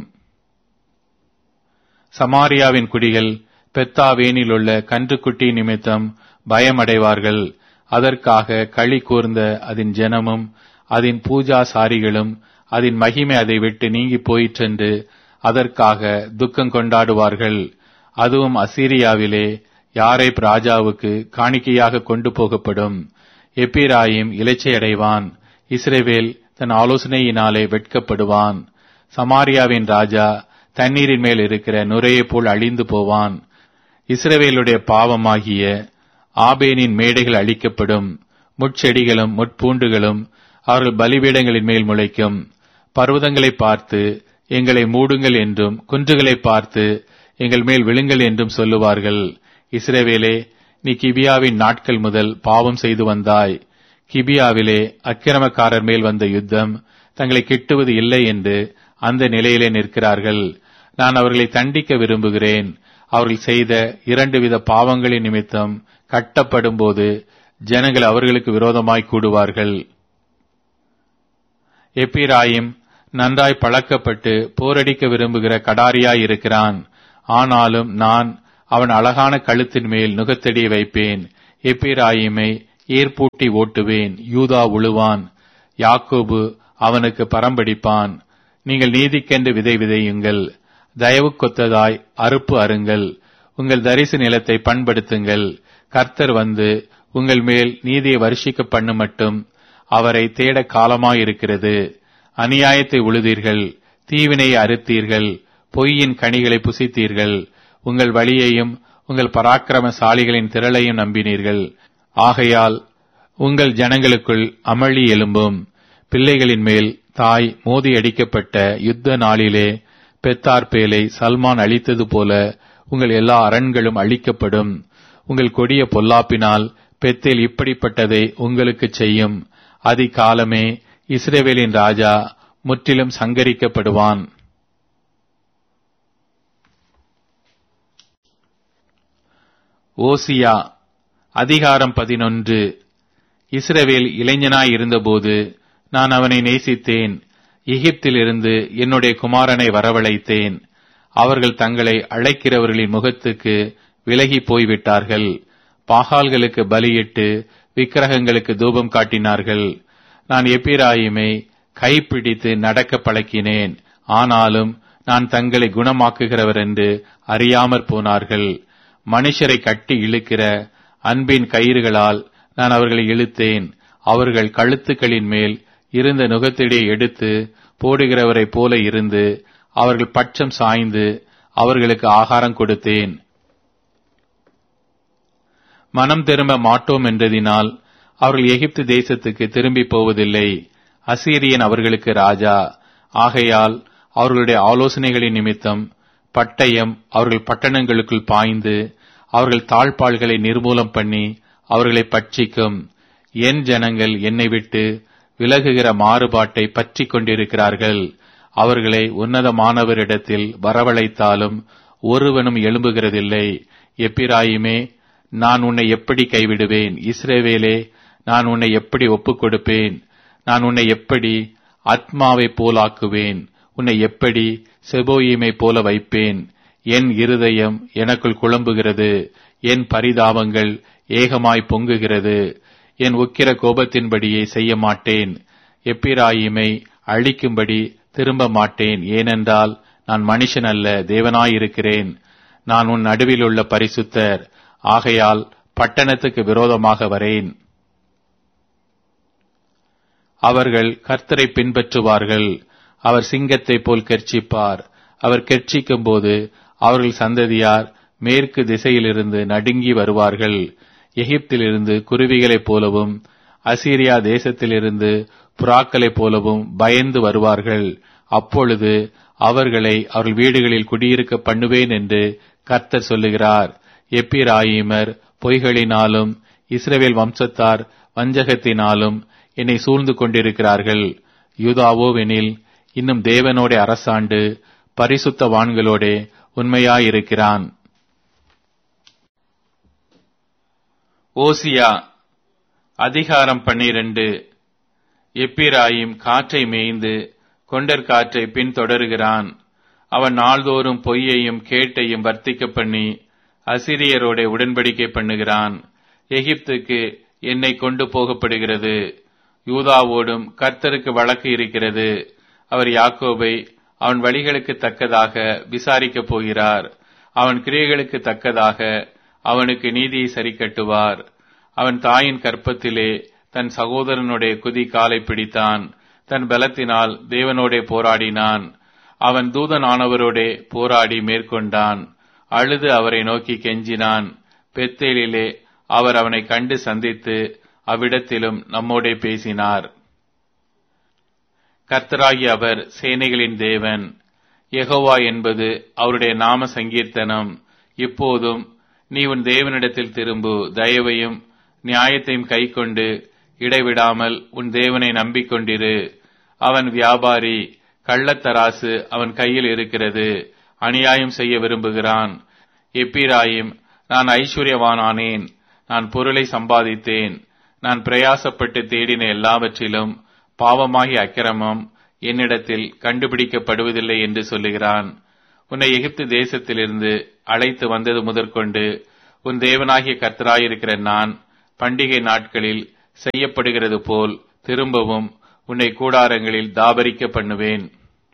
சமாரியாவின் குடிகள் பெத்தாவேனில் உள்ள கன்றுக்குட்டி நிமித்தம் பயமடைவார்கள். அதற்காக களி கூர்ந்த அதன் ஜனமும் அதன் பூஜாசாரிகளும் அதன் மகிமை அதை விட்டு நீங்கி போயிற்றென்று அதற்காக துக்கம் கொண்டாடுவார்கள். அதுவும் அசீரியாவிலே யாரேப் ராஜாவுக்கு காணிக்கையாக கொண்டு போகப்படும். எப்பிராயிம் இளைச்சையடைவான். இஸ்ரவேல் தன் ஆலோசனையினாலே வெட்கப்படுவான். சமாரியாவின் ராஜா தண்ணீரின் மேல் இருக்கிற நுரையை போல் அழிந்து போவான். இஸ்ரவேலுடைய பாவமாகிய ஆபேனின் மேடைகள் அழிக்கப்படும். முட்செடிகளும் முட்பூண்டுகளும் அவர்கள் பலிபீடங்களின் மேல் முளைக்கும். பர்வதங்களை பார்த்து எங்களை மூடுங்கள் என்றும் குன்றுகளை பார்த்து எங்கள் மேல் விழுங்கள் என்றும் சொல்லுவார்கள். இஸ்ரவேலே, நீ கிபியாவின் நாட்கள் முதல் பாவம் செய்து வந்தாய். கிபியாவிலே அக்கிரமக்காரர் மேல் வந்த யுத்தம் தங்களை கிட்டுவது இல்லை என்று அந்த நிலையிலே நிற்கிறார்கள். நான் அவர்களை தண்டிக்க விரும்புகிறேன். அவர்கள் செய்த இரண்டு வித பாவங்களின் நிமித்தம் கட்டப்படும் போது ஜனங்கள் அவர்களுக்கு விரோதமாய் கூடுவார்கள். எப்பிராயிம் நன்றாய் பழக்கப்பட்டு போரடிக்க விரும்புகிற கடாரியாய் இருக்கிறான். ஆனாலும் நான் அவன் அழகான கழுத்தின் மேல் நுகத்தடியை வைப்பேன். எப்பிராயிமை ஏர்பூட்டி ஓட்டுவேன். யூதா உழுவான், யாக்கோபு அவனுக்கு பரம்படிப்பான். நீங்கள் நீதிக்கென்று விதை விதையுங்கள், தயவுக்கொத்ததாய் அறுப்பு அருங்கள். உங்கள் தரிசு நிலத்தை பண்படுத்துங்கள். கர்த்தர் வந்து உங்கள் மேல் நீதியை வருஷிக்க பண்ணு மட்டும் அவரை தேட காலமாயிருக்கிறது. அநியாயத்தை உழுதீர்கள், தீவினையை அறுத்தீர்கள், பொய்யின் கனிகளை புசித்தீர்கள். உங்கள் வழியையும் உங்கள் பராக்கிரமசாலிகளின் திரளையும் நம்பினீர்கள். ஆகையால் உங்கள் ஜனங்களுக்குள் அமளி எழும்பும். பிள்ளைகளின் மேல் தாய் மோதி அடிக்கப்பட்ட யுத்த நாளிலே பெத்தார்பேலை சல்மான் அழித்தது போல உங்கள் எல்லா அரண்களும் அழிக்கப்படும். உங்கள் கொடிய பொல்லாப்பினால் பெத்தேல் இப்படிப்பட்டதை உங்களுக்கு செய்யும். அதிகாலமே இஸ்ரவேலின் ராஜா முற்றிலும் சங்கரிக்கப்படுவான். ஓசியா அதிகாரம் பதினொன்று. இஸ்ரவேல் இளைஞனாய் இருந்தபோது நான் அவனை நேசித்தேன். எகிப்திலிருந்து என்னுடைய குமாரனை வரவழைத்தேன். அவர்கள் தங்களை அழைக்கிறவர்களின் முகத்துக்கு விலகி போய்விட்டார்கள். பாகால்களுக்கு பலியிட்டு விக்கிரகங்களுக்கு தூபம் காட்டினார்கள். நான் எப்பிராயிமை கைப்பிடித்து நடக்க பழக்கினேன். ஆனாலும் நான் தங்களை குணமாக்குகிறவர் என்று அறியாமற் போனார்கள். மனுஷரை கட்டி இழுக்கிற அன்பின் கயிறுகளால் நான் அவர்களை இழுத்தேன். அவர்கள் கழுத்துக்களின் மேல் இருந்த நுகத்திடையே எடுத்து போடுகிறவரை போல இருந்து அவர்கள் பட்சம் சாய்ந்து அவர்களுக்கு ஆகாரம் கொடுத்தேன். மனம் திரும்ப மாட்டோம் என்றதினால் அவர்கள் எகிப்து தேசத்துக்கு திரும்பி போவதில்லை. அசீரியன் அவர்களுக்கு ராஜா. ஆகையால் அவர்களுடைய ஆலோசனைகளின் நிமித்தம் பட்டயம் அவர்கள் பட்டணங்களுக்குள் பாய்ந்து அவர்கள் தாழ்பாள்களை நிர்மூலம் பண்ணி அவர்களை பட்சிக்கும். என் ஜனங்கள் என்னை விட்டு விலகுகிற மாறுபாட்டை பற்றி கொண்டிருக்கிறார்கள். அவர்களை உன்னதமானவரிடத்தில் வரவழைத்தாலும் ஒருவனும் எழும்புகிறதில்லை. எப்பிராயிமே, நான் உன்னை எப்படி கைவிடுவேன்? இஸ்ரவேலே, நான் உன்னை எப்படி ஒப்புக் கொடுப்பேன்? நான் உன்னை எப்படி ஆத்மாவை போலாக்குவேன்? உன்னை எப்படி செபோயீமை போல வைப்பேன்? என் இருதயம் எனக்குள் குழம்புகிறது, என் பரிதாபங்கள் ஏகமாய் பொங்குகிறது. என் உக்கிர கோபத்தின்படியே செய்ய மாட்டேன். எப்பிராயிமை அழிக்கும்படி திரும்ப மாட்டேன். ஏனென்றால் நான் மனுஷன் அல்ல, தேவனாயிருக்கிறேன். நான் உன் நடுவில் உள்ள பரிசுத்தர். ஆகையால் பட்டணத்துக்கு விரோதமாக வரேன். அவர்கள் கர்த்தரை பின்பற்றுவார்கள். அவர் சிங்கத்தை போல் கெர்ச்சிப்பார். அவர் கெர்ச்சிக்கும் போது அவர்கள் சந்ததியார் மேற்கு திசையிலிருந்து நடுங்கி வருவார்கள். எகிப்திலிருந்து குருவிகளைப் போலவும் அசீரியா தேசத்திலிருந்து புறாக்களைப் போலவும் பயந்து வருவார்கள். அப்பொழுது அவர்களை அவர்கள் வீடுகளில் குடியிருக்க பண்ணுவேன் என்று கர்த்தர் சொல்லுகிறார். எப்பிராயிமர் பொய்களினாலும் இஸ்ரவேல் வம்சத்தார் வஞ்சகத்தினாலும் என்னை சூழ்ந்து கொண்டிருக்கிறார்கள். யூதாவோவெனில் இன்னும் தேவனோட அரசாண்டு பரிசுத்தவான்களோட உண்மையாயிருக்கிறான். ஓசியா அதிகாரம் பன்னிரண்டு. எப்பிராயிம் காற்றை மேய்ந்து கொண்டற் காற்றை பின்தொடருகிறான். அவன் நாள்தோறும் பொய்யையும் கேட்டையும் வர்த்திக்க பண்ணி அசிரியரோட உடன்படிக்கை பண்ணுகிறான். எகிப்துக்கு என்னை கொண்டு போகப்படுகிறது. யூதாவோடும் கர்த்தருக்கு வழக்கு இருக்கிறது. அவர் யாக்கோபை அவன் வழிகளுக்கு தக்கதாக விசாரிக்கப் போகிறார். அவன் கிரியைகளுக்கு தக்கதாக அவனுக்கு நீதியை சரி கட்டுவார். அவன் தாயின் கற்பத்திலே தன் சகோதரனுடைய குதி காலை பிடித்தான். தன் பலத்தினால் தேவனோடே போராடினான். அவன் தூதனானவரோடே போராடி மேற்கொண்டான். அழுது அவரை நோக்கி கெஞ்சினான். பெத்தேலிலே அவர் அவனை கண்டு சந்தித்து அவ்விடத்திலும் நம்மோடே பேசினார். கர்த்தராகி அவர் சேனைகளின் தேவன். யெகோவா என்பது அவருடைய நாம சங்கீர்த்தனம். இப்போதும் நீ உன் தேவனிடத்தில் திரும்பு. தயவையும் நியாயத்தையும் கைக்கொண்டு இடைவிடாமல் உன் தேவனை நம்பிக்கொண்டிரு. அவன் வியாபாரி. கள்ளத்தராசு அவன் கையில் இருக்கிறது. அநியாயம் செய்ய விரும்புகிறான். எப்பிராயிம், நான் ஐஸ்வர்யவானானேன், நான் பொருளை சம்பாதித்தேன், நான் பிரயாசப்பட்டு தேடின எல்லாவற்றிலும் பாவமாகிய அக்கிரமம் என்னிடத்தில் கண்டுபிடிக்கப்படுவதில்லை என்று சொல்லுகிறான். உன்னை எகிப்து தேசத்திலிருந்து அழைத்து வந்தது முதற்கொண்டு உன் தேவனாகிய கர்த்தராயிருக்கிற நான் பண்டிகை நாட்களில் செய்யப்படுகிறது போல் திரும்பவும் உன்னை கூடாரங்களில் தாபரிக்க பண்ணுவேன்.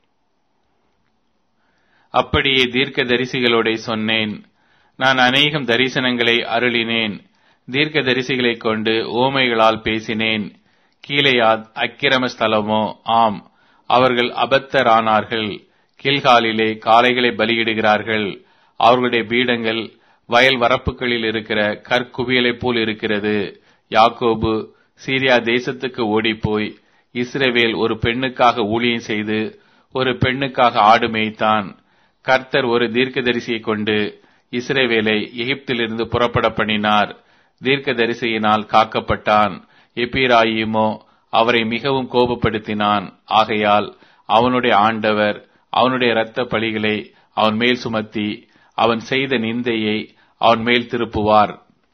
அப்படியே தீர்க்க தரிசிகளோட சொன்னேன். நான் அநேகம் தரிசனங்களை அருளினேன். தீர்க்க தரிசிகளை கொண்டு ஓமைகளால் பேசினேன். கீலேயாத் அக்கிரம ஸ்தலமோ? ஆம், அவர்கள் அபத்தரானார்கள். கில்காலிலே காளைகளை பலியிடுகிறார்கள். அவர்களுடைய பீடங்கள் வயல் வரப்புகளில் இருக்கிற கற்குவியலைப் போல் இருக்கிறது. யாக்கோபு சீரியா தேசத்துக்கு ஓடிப்போய் இஸ்ரவேல் ஒரு பெண்ணுக்காக ஊழியம் செய்து ஒரு பெண்ணுக்காக ஆடு மேய்த்தான். கர்த்தர் ஒரு தீர்க்கதரிசியை கொண்டு இஸ்ரவேலை எகிப்திலிருந்து புறப்பட பண்ணினார். தீர்க்கதரிசியினால் காக்கப்பட்டான். எப்பிராயீமோ அவரை மிகவும் கோபப்படுத்தினான். ஆகையால் அவனுடைய ஆண்டவர் அவனுடைய இரத்த பழிகளை அவன் மேல் சுமத்தி அவன் செய்த நிந்தையை அவன் மேல் திருப்புவார்.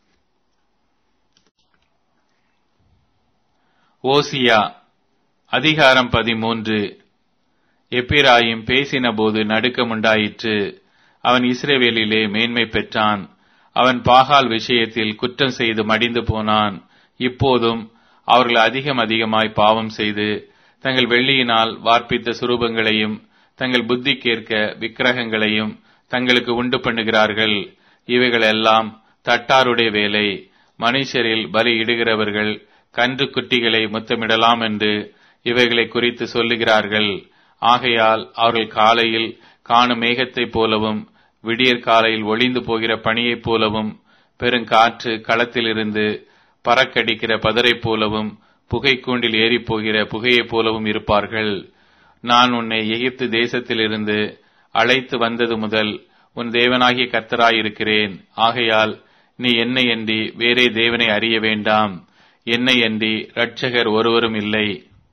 ஓசியா அதிகாரம் பதிமூன்று. எப்பிராயிம் பேசின போது நடுக்கமுண்டாயிற்று. அவன் இஸ்ரவேலிலே மேன்மை பெற்றான். அவன் பாகால் விஷயத்தில் குற்றம் செய்து மடிந்து போனான். இப்போதும் அவர்கள் அதிகம் அதிகமாய் பாவம் செய்து தங்கள் வெள்ளியினால் வார்ப்பித்த சுரூபங்களையும் தங்கள் புத்திக்கேற்க விக்கிரகங்களையும் தங்களுக்கு உண்டு பண்ணுகிறார்கள். இவைகளெல்லாம் தட்டாருடைய வேலை. மனுஷரில் பலியிடுகிறவர்கள் கன்று குட்டிகளை முத்தமிடலாம் என்று இவைகளை குறித்து சொல்லுகிறார்கள். ஆகையால் அவர்கள் காலையில் காணும் மேகத்தைப் போலவும் விடியற் காலையில் ஒளிந்து போகிற பனியைப் போலவும் பெருங்காற்று களத்திலிருந்து பறக்கடிக்கிற பதரை போலவும் புகைக்கூண்டில் ஏறிப் போகிற புகையைப் போலவும் இருப்பார்கள். நான் உன்னை எகிப்து தேசத்திலிருந்து அழைத்து வந்தது முதல் உன் தேவனாகிய கர்த்தராயிருக்கிறேன். ஆகையால் நீ என்னை அன்றி வேறே தேவனை அறிய வேண்டாம். என்னை அன்றி இரட்சகர் ஒருவரும் இல்லை.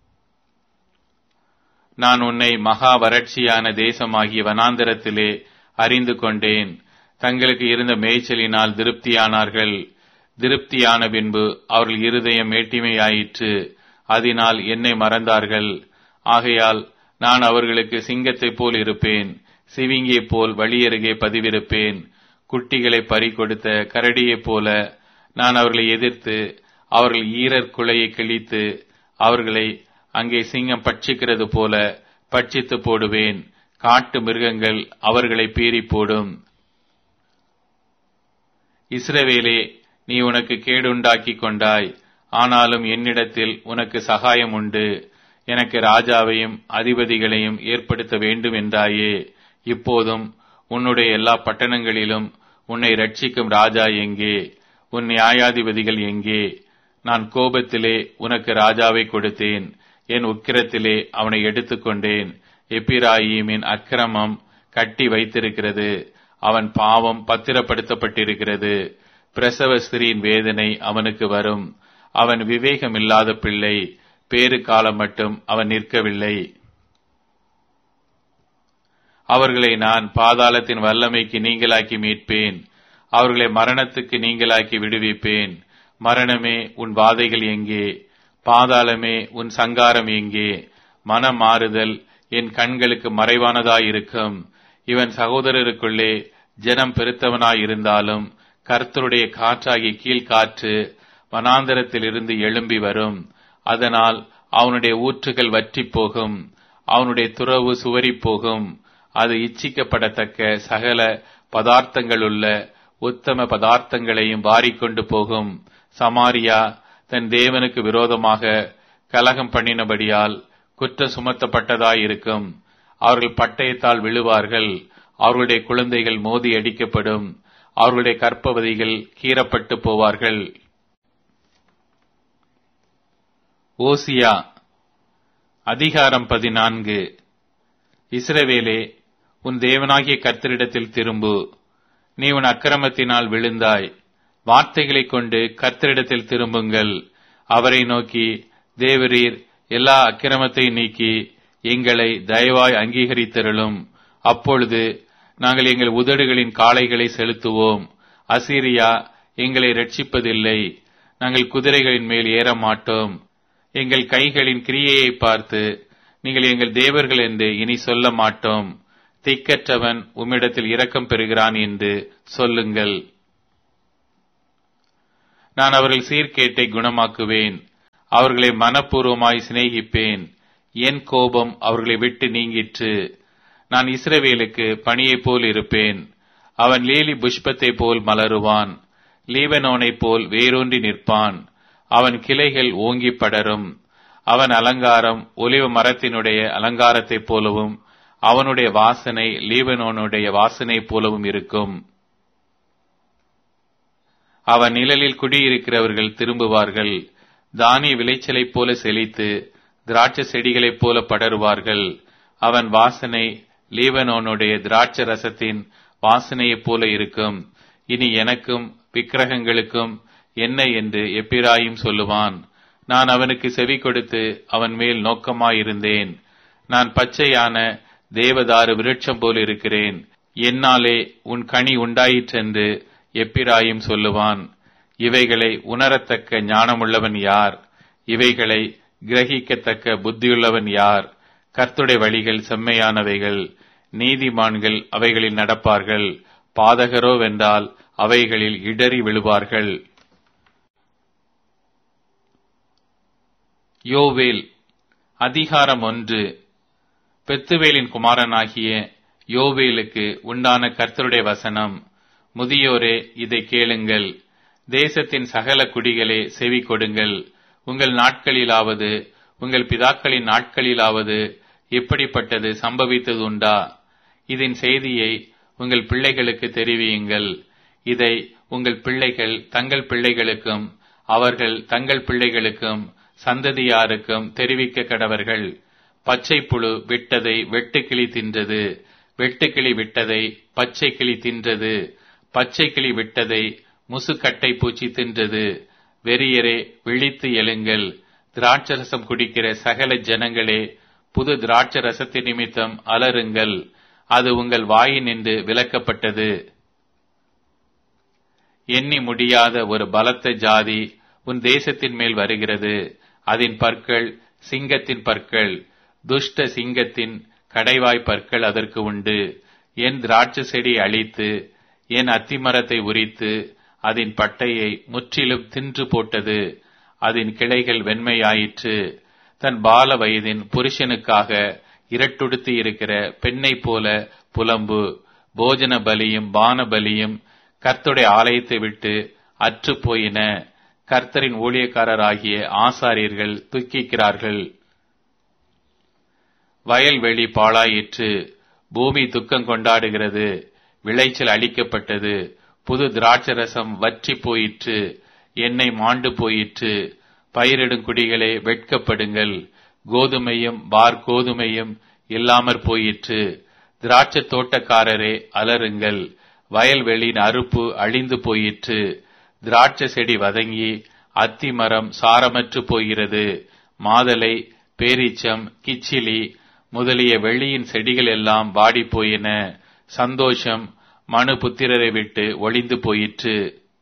நான் உன்னை மகா வறட்சியான தேசமாகிய வனாந்தரத்திலே அறிந்து கொண்டேன். தங்களுக்கு இருந்த மேய்ச்சலினால் திருப்தியானார்கள். திருப்தியான பின்பு அவர்கள் இருதயம் மேட்டிமையாயிற்று. அதனால் என்னை மறந்தார்கள். ஆகையால் நான் அவர்களுக்கு சிங்கத்தைப் போல் இருப்பேன். சிவிங்கியைப் போல் வழியருகே பதிவிருப்பேன். குட்டிகளை பறிகொடுத்த கரடியைப் போல நான் அவர்களை எதிர்த்து அவர்கள் ஈரர் குலையை கிழித்து அவர்களை அங்கே சிங்கம் பட்சிக்கிறது போல பட்சித்து போடுவேன். காட்டு மிருகங்கள் அவர்களை பீறி போடும். இஸ்ரவேலே, நீ உனக்கு கேடுண்டாக்கி கொண்டாய். ஆனாலும் என்னிடத்தில் உனக்கு சகாயம் உண்டு. எனக்கு ராஜாவையும் அதிபதிகளையும் ஏற்படுத்த வேண்டும் என்றாயே. இப்போதும் உன்னுடைய எல்லா பட்டணங்களிலும் உன்னை ரட்சிக்கும் ராஜா எங்கே? உன் நியாயாதிபதிகள் எங்கே? நான் கோபத்திலே உனக்கு ராஜாவை கொடுத்தேன். என் உக்கிரத்திலே அவனை எடுத்துக்கொண்டேன். எப்பிராயீமின் அக்கிரமம் கட்டி வைத்திருக்கிறது. அவன் பாவம் பத்திரப்படுத்தப்பட்டிருக்கிறது. பிரசவ ஸ்திரீயின் வேதனை அவனுக்கு வரும். அவன் விவேகமில்லாத பிள்ளை. பேறு காலம் மட்டும் அவன் நிற்கவில்லை. அவர்களை நான் பாதாளத்தின் வல்லமைக்கு நீங்களாக்கி மீட்பேன். அவர்களை மரணத்துக்கு நீங்களாக்கி விடுவிப்பேன். மரணமே, உன் வாதைகள் எங்கே? பாதாளமே, உன் சங்காரம் எங்கே? மனம் மாறுதல் என் கண்களுக்கு மறைவானதாயிருக்கும். இவன் சகோதரருக்குள்ளே ஜனம் பெருத்தவனாயிருந்தாலும் கர்த்தருடைய காற்றாகி கீழ்காற்று வனாந்தரத்திலிருந்து எழும்பி வரும். அதனால் அவனுடைய ஊற்றுகள் வற்றி போகும். அவனுடைய துறவு சுவரி போகும். அது இச்சிக்கப்படத்தக்க சகல பதார்த்தங்களுள்ள உத்தம பதார்த்தங்களையும் வாரிக்கொண்டு போகும். சமாரியா தன் தேவனுக்கு விரோதமாக கலகம் பண்ணினபடியால் குற்றம் சுமத்தப்பட்டதாயிருக்கும். அவர்கள் பட்டயத்தால் விழுவார்கள். அவர்களுடைய குழந்தைகள் மோதி அடிக்கப்படும். அவர்களுடைய கற்பவதிகள் கீறப்பட்டு போவார்கள். ஓசியா அதிகாரம் பதினான்கு. இஸ்ரவேலே, உன் தேவனாகிய கர்த்தரிடத்தில் திரும்பு. நீ உன் அக்கிரமத்தினால் விழுந்தாய். வார்த்தைகளைக் கொண்டு கர்த்தரிடத்தில் திரும்புங்கள். அவரை நோக்கி, தேவரீர் எல்லா அக்கிரமத்தை நீக்கி எங்களை தயவாய் அங்கீகரித்தருளும். அப்பொழுது நாங்கள் எங்கள் உதடுகளின் காளைகளை செலுத்துவோம். அசீரியா எங்களை ரட்சிப்பதில்லை. நாங்கள் குதிரைகளின் மேல் ஏற மாட்டோம். எங்கள் கைகளின் கிரியையை பார்த்து நீங்கள் எங்கள் தேவர்கள் என்று இனி சொல்ல மாட்டோம். திக்கற்றவன் உம்மிடத்தில் இரக்கம் பெறுகிறான் என்று சொல்லுங்கள். நான் அவர்கள் சீர்கேட்டை குணமாக்குவேன். அவர்களை மனப்பூர்வமாய் சிநேகிப்பேன். என் கோபம் அவர்களை விட்டு நீங்கிற்று. நான் இஸ்ரவேலுக்கு பனியைப் போல் இருப்பேன். அவன் லீலி புஷ்பத்தைப் போல் மலருவான். லீபனோனைப் போல் வேரூன்றி நிற்பான். அவன் கிளைகள் ஓங்கி படரும். அவன் அலங்காரம் ஒலிவ மரத்தினுடைய அலங்காரத்தைப் போலவும் அவனுடைய வாசனை லீபனோனுடைய வாசனை போலவும் இருக்கும். அவன் நிழலில் குடியிருக்கிறவர்கள் திரும்புவார்கள். தானிய விளைச்சலைப் போல செழித்து திராட்சை செடிகளைப் போல படருவார்கள். அவன் வாசனை லீபனோனுடைய திராட்சை ரசத்தின் வாசனையைப் போல இருக்கும். இனி எனக்கும் விக்கிரகங்களுக்கும் என்ன என்று எப்பிராயிம் சொல்லுவான். நான் அவனுக்கு செவி கொடுத்து அவன் மேல் நோக்கமாயிருந்தேன். நான் பச்சையான தேவதாரு விருட்சம் போல் இருக்கிறேன். என்னாலே உன் கனி உண்டாயிற்றென்று எப்பிராயிம் சொல்லுவான். இவைகளை உணரத்தக்க ஞானமுள்ளவன் யார்? இவைகளை கிரகிக்கத்தக்க புத்தியுள்ளவன் யார்? கர்த்தருடைய வழிகள் செம்மையானவைகள், நீதிமான்கள் அவைகளில் நடப்பார்கள். பாதகரோ வென்றால் அவைகளில் இடறி விழுவார்கள். யோவேல் அதிகாரம் ஒன்று. பெத்துவேலின் குமாரனாகிய யோவேலுக்கு உண்டான கர்த்தருடைய வசனம். முதியோரே, இதை கேளுங்கள். தேசத்தின் சகல குடிகளே செவி கொடுங்கள். உங்கள் நாட்களிலாவது உங்கள் பிதாக்களின் நாட்களிலாவது இப்படிப்பட்டது சம்பவித்தது உண்டா? இதன் செய்தியை உங்கள் பிள்ளைகளுக்கு தெரிவியுங்கள். இதை உங்கள் பிள்ளைகள் தங்கள் பிள்ளைகளுக்கும் அவர்கள் தங்கள் பிள்ளைகளுக்கும் சந்ததியாருக்கும் தெரிவிக்க கடவர்கள். பச்சை புழு விட்டதை வெட்டுக்கிளி தின்றது. வெட்டுக்கிளி விட்டதை பச்சை கிளி தின்றது. பச்சை கிளி விட்டதை முசுக்கட்டை பூச்சி தின்றது. வெறியரே, விழித்து எழுங்கள். திராட்சரசம் குடிக்கிற சகல ஜனங்களே, புது திராட்சை ரசத்தின் நிமித்தம் அலறுங்கள். அது உங்கள் வாயினின்று விலக்கப்பட்டது. எண்ணி முடியாத ஒரு பலத்த ஜாதி உன் தேசத்தின் மேல் வருகிறது. அதன் பற்கள் சிங்கத்தின் பற்கள், துஷ்ட சிங்கத்தின் கடைவாய் பற்கள் அதற்கு உண்டு. என் திராட்சை செடி அழித்து என் அத்திமரத்தை உரித்து அதன் பட்டையை முற்றிலும் தின்று போட்டது. அதன் கிளைகள் வெண்மையாயிற்று. தன் பால வயதின் புருஷனுக்காக இரட்டுடுத்தி இருக்கிற பெண்ணை போல புலம்பு. போஜன பலியும் பான பலியும் கர்த்தருடைய ஆலயத்தை விட்டு அற்று போயின. கர்த்தரின் ஊழியக்காரராகிய ஆசாரியர்கள் துக்கிக்கிறார்கள். வயல்வெளி பாழாயிற்று. பூமி துக்கம் கொண்டாடுகிறது. விளைச்சல் அளிக்கப்பட்டது. புது திராட்சரசம் வற்றி போயிற்று. எண்ணெய் மாண்டு போயிற்று. பயிரிடும் குடிகளே வெட்கப்படுங்கள். கோதுமையும் பார் கோதுமையும் இல்லாமற் போயிற்று. திராட்சை தோட்டக்காரரே அலறுங்கள். வயல்வெளியின் அறுப்பு அழிந்து போயிற்று. திராட்சை செடி வதங்கி அத்தி மரம் சாரமற்று போகிறது. மாதலை, பேரீச்சம், கிச்சிலி முதலிய வெளியின் செடிகள் எல்லாம் வாடி போயின. சந்தோஷம் மனு புத்திரரை விட்டு ஒளிந்து போயிற்று.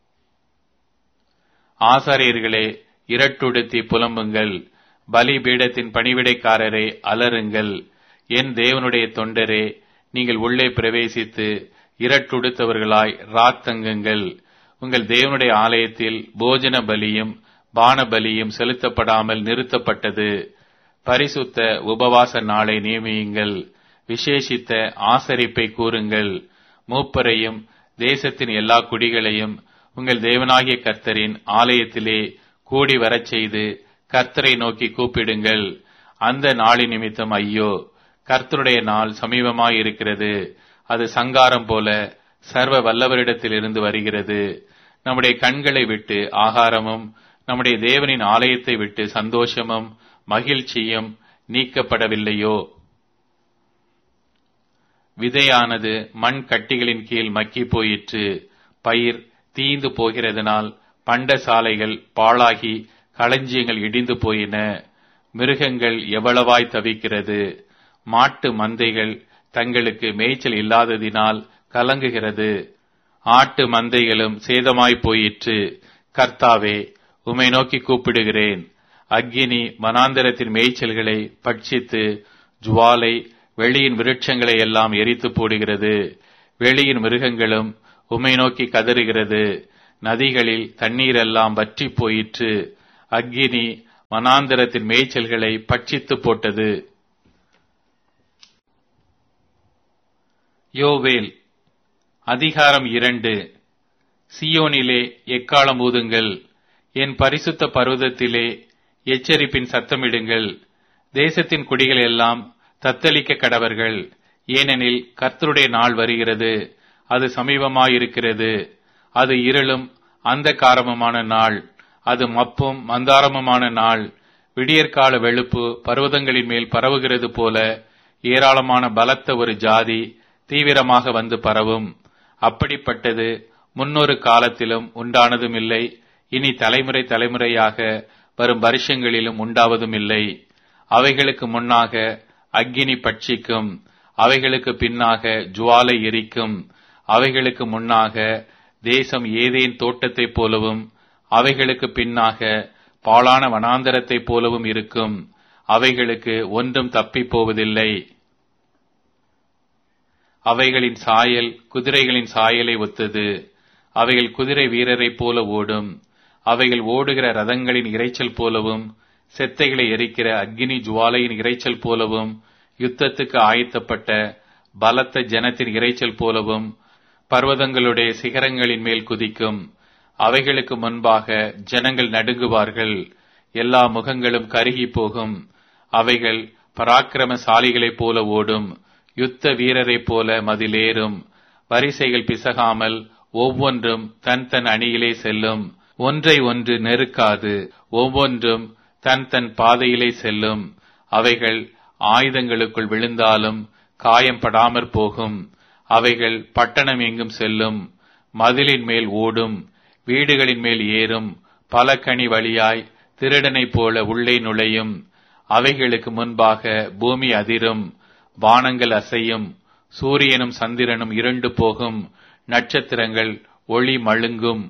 ஆசாரியர்களே, இரட்டுடுத்தி புலம்புங்கள். பலிபீடத்தின் பணிவிடைக்காரரே அலறுங்கள். என் தேவனுடைய தொண்டரே, நீங்கள் உள்ளே பிரவேசித்து இரட்டுடுத்தவர்களாய் ராத்தங்குங்கள். உங்கள் தேவனுடைய ஆலயத்தில் போஜன பலியும் பான பலியும் செலுத்தப்படாமல் நிறுத்தப்பட்டது. பரிசுத்த உபவாச நாளை நியமியுங்கள். விசேஷித்த ஆசரிப்பை கூறுங்கள். மூப்பரையும் தேசத்தின் எல்லா குடிகளையும் உங்கள் தேவனாகிய கர்த்தரின் ஆலயத்திலே கூடி வரச் செய்து கர்த்தரை நோக்கி கூப்பிடுங்கள். அந்த நாளின் நிமித்தம் ஐயோ, கர்த்தருடைய நாள் சமீபமாயிருக்கிறது. அது சங்காரம் போல சர்வ வல்லவரிடத்திலிருந்து வருகிறது. நம்முடைய கண்களை விட்டு ஆகாரமும் நம்முடைய தேவனின் ஆலயத்தை விட்டு சந்தோஷமும் மகிழ்ச்சியும் நீக்கப்படவில்லையோ? விதையானது மண் கட்டிகளின் கீழ் மக்கி போயிற்று. பயிர் தீந்து போகிறதனால் பண்ட சாலைகள் பாழாகி களஞ்சியங்கள் இடிந்து போயின. மிருகங்கள் எவ்வளவாய் தவிக்கிறது. மாட்டு மந்தைகள் தங்களுக்கு மேய்ச்சல் இல்லாததினால் கலங்குகிறது. ஆட்டு மந்தைகளும் சேதமாய் போயிற்று. கர்த்தாவே, உம்மை நோக்கி கூப்பிடுகிறேன். அக்கினி வனாந்தரத்தின் மேய்ச்சல்களை பட்சித்து ஜுவாலை வெளியின் விருட்சங்களை எல்லாம் எரித்து போடுகிறது. வெளியின் மிருகங்களும் உம்மை நோக்கி கதறுகிறது. நதிகளில் தண்ணீரெல்லாம் வற்றி போயிற்று. அக்கினி வனாந்தரத்தின் மேய்ச்சல்களை பட்சித்து போட்டது. யோவேல் அதிகாரம் இரண்டு. சியோனிலே எக்காளம் ஊதுங்கள், என் பரிசுத்த பர்வதத்திலே எச்சரிப்பின் சத்தமிடுங்கள். தேசத்தின் குடிகள் எல்லாம் தத்தளிக்க கடவர்கள். ஏனெனில் கர்த்தருடைய நாள் வருகிறது, அது சமீபமாயிருக்கிறது. அது இருளும் அந்தகாரமுமான நாள், அது மப்பும் மந்தாரமுமான நாள். விடியற்கால வெளுப்பு பர்வதங்களின் மேல் பரவுகிறது போல ஏராளமான பலத்த ஒரு ஜாதி தீவிரமாக வந்து பரவும். அப்படிப்பட்டது முன்னொரு காலத்திலும் உண்டானதும் இல்லை, இனி தலைமுறை தலைமுறையாக வரும் வருஷங்களிலும் உண்டாவதும் இல்லை. அவைகளுக்கு முன்னாக அக்கினி பட்சிக்கும், அவைகளுக்கு பின்னாக ஜுவாலை எரிக்கும். அவைகளுக்கு முன்னாக தேசம் ஏதேன் தோட்டத்தைப் போலவும், அவைகளுக்கு பின்னாக பாழான வனாந்தரத்தைப் போலவும் இருக்கும். அவைகளுக்கு ஒன்றும் தப்பிப் போவதில்லை. அவைகளின் சாயல் குதிரைகளின் சாயலை ஒத்தது. அவைகள் குதிரை வீரரைப் போல ஓடும். அவைகள் ஓடுகிற ரதங்களின் இரைச்சல் போலவும், செத்தைகளை எரிக்கிற அக்கினி ஜுவாலையின் இரைச்சல் போலவும், யுத்தத்துக்கு ஆயத்தப்பட்ட பலத்த ஜனத்தின் இரைச்சல் போலவும் பர்வதங்களுடைய சிகரங்களின் மேல் குதிக்கும். அவைகளுக்கு முன்பாக ஜனங்கள் நடுங்குவார்கள், எல்லா முகங்களும் கருகி போகும். அவைகள் பராக்கிரமசாலிகளைப் போல ஓடும், யுத்த வீரரைப் போல மதிலேறும். வரிசைகள் பிசகாமல் ஒவ்வொன்றும் தன் தன் அணியிலே செல்லும். ஒன்றை ஒன்று நெருக்காது, ஒவ்வொன்றும் தன் தன் பாதையிலே செல்லும். அவைகள் ஆயுதங்களுக்குள் விழுந்தாலும் காயம்படாமற் போகும். அவைகள் பட்டணம் எங்கும் செல்லும், மதிலின் மேல் ஓடும், வீடுகளின் மேல் ஏறும். பல கனி வழியாய் திருடனைப் போல உள்ளே நுழையும். அவைகளுக்கு முன்பாக பூமி அதிரும், வானங்கள் அசையும். சூரியனும் சந்திரனும் இருண்டு போகும், நட்சத்திரங்கள் ஒளி மழுங்கும்.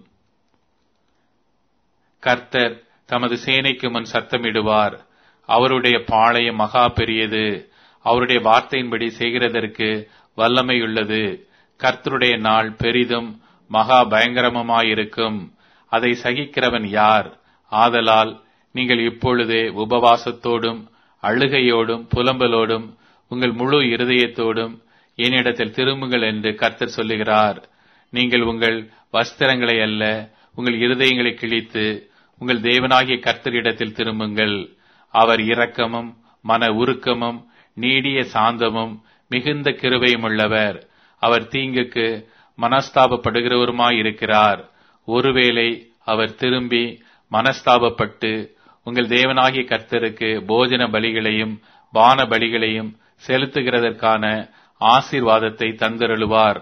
கர்த்தர் தமது சேனைக்கு முன் சத்தமிடுவார். அவருடைய பாளையம் மகா பெரியது, அவருடைய வார்த்தையின்படி செய்கிறதற்கு வல்லமையுள்ளது. கர்த்தருடைய நாள் பெரிதும் மகா பயங்கரமுமாயிருக்கும், அதை சகிக்கிறவன் யார்? ஆதலால் நீங்கள் இப்பொழுதே உபவாசத்தோடும் அழுகையோடும் புலம்பலோடும் உங்கள் முழு இருதயத்தோடும் என்னிடத்தில் திரும்புங்கள் என்று கர்த்தர் சொல்லுகிறார். நீங்கள் உங்கள் வஸ்திரங்களை அல்ல, உங்கள் இருதயங்களை கிழித்து உங்கள் தேவனாகிய கர்த்தரிடத்தில் திரும்புங்கள். அவர் இரக்கமும் மன உருக்கமும் நீடிய சாந்தமும் மிகுந்த கிருபையும் உள்ளவர். அவர் தீங்குக்கு மனஸ்தாபப்படுகிறவருமாயிருக்கிறார். ஒருவேளை அவர் திரும்பி மனஸ்தாபப்பட்டு உங்கள் தேவனாகிய கர்த்தருக்கு போஜன பலிகளையும் பான பலிகளையும் செலுத்துகிறதற்கான ஆசீர்வாதத்தை தந்தருளுவார்.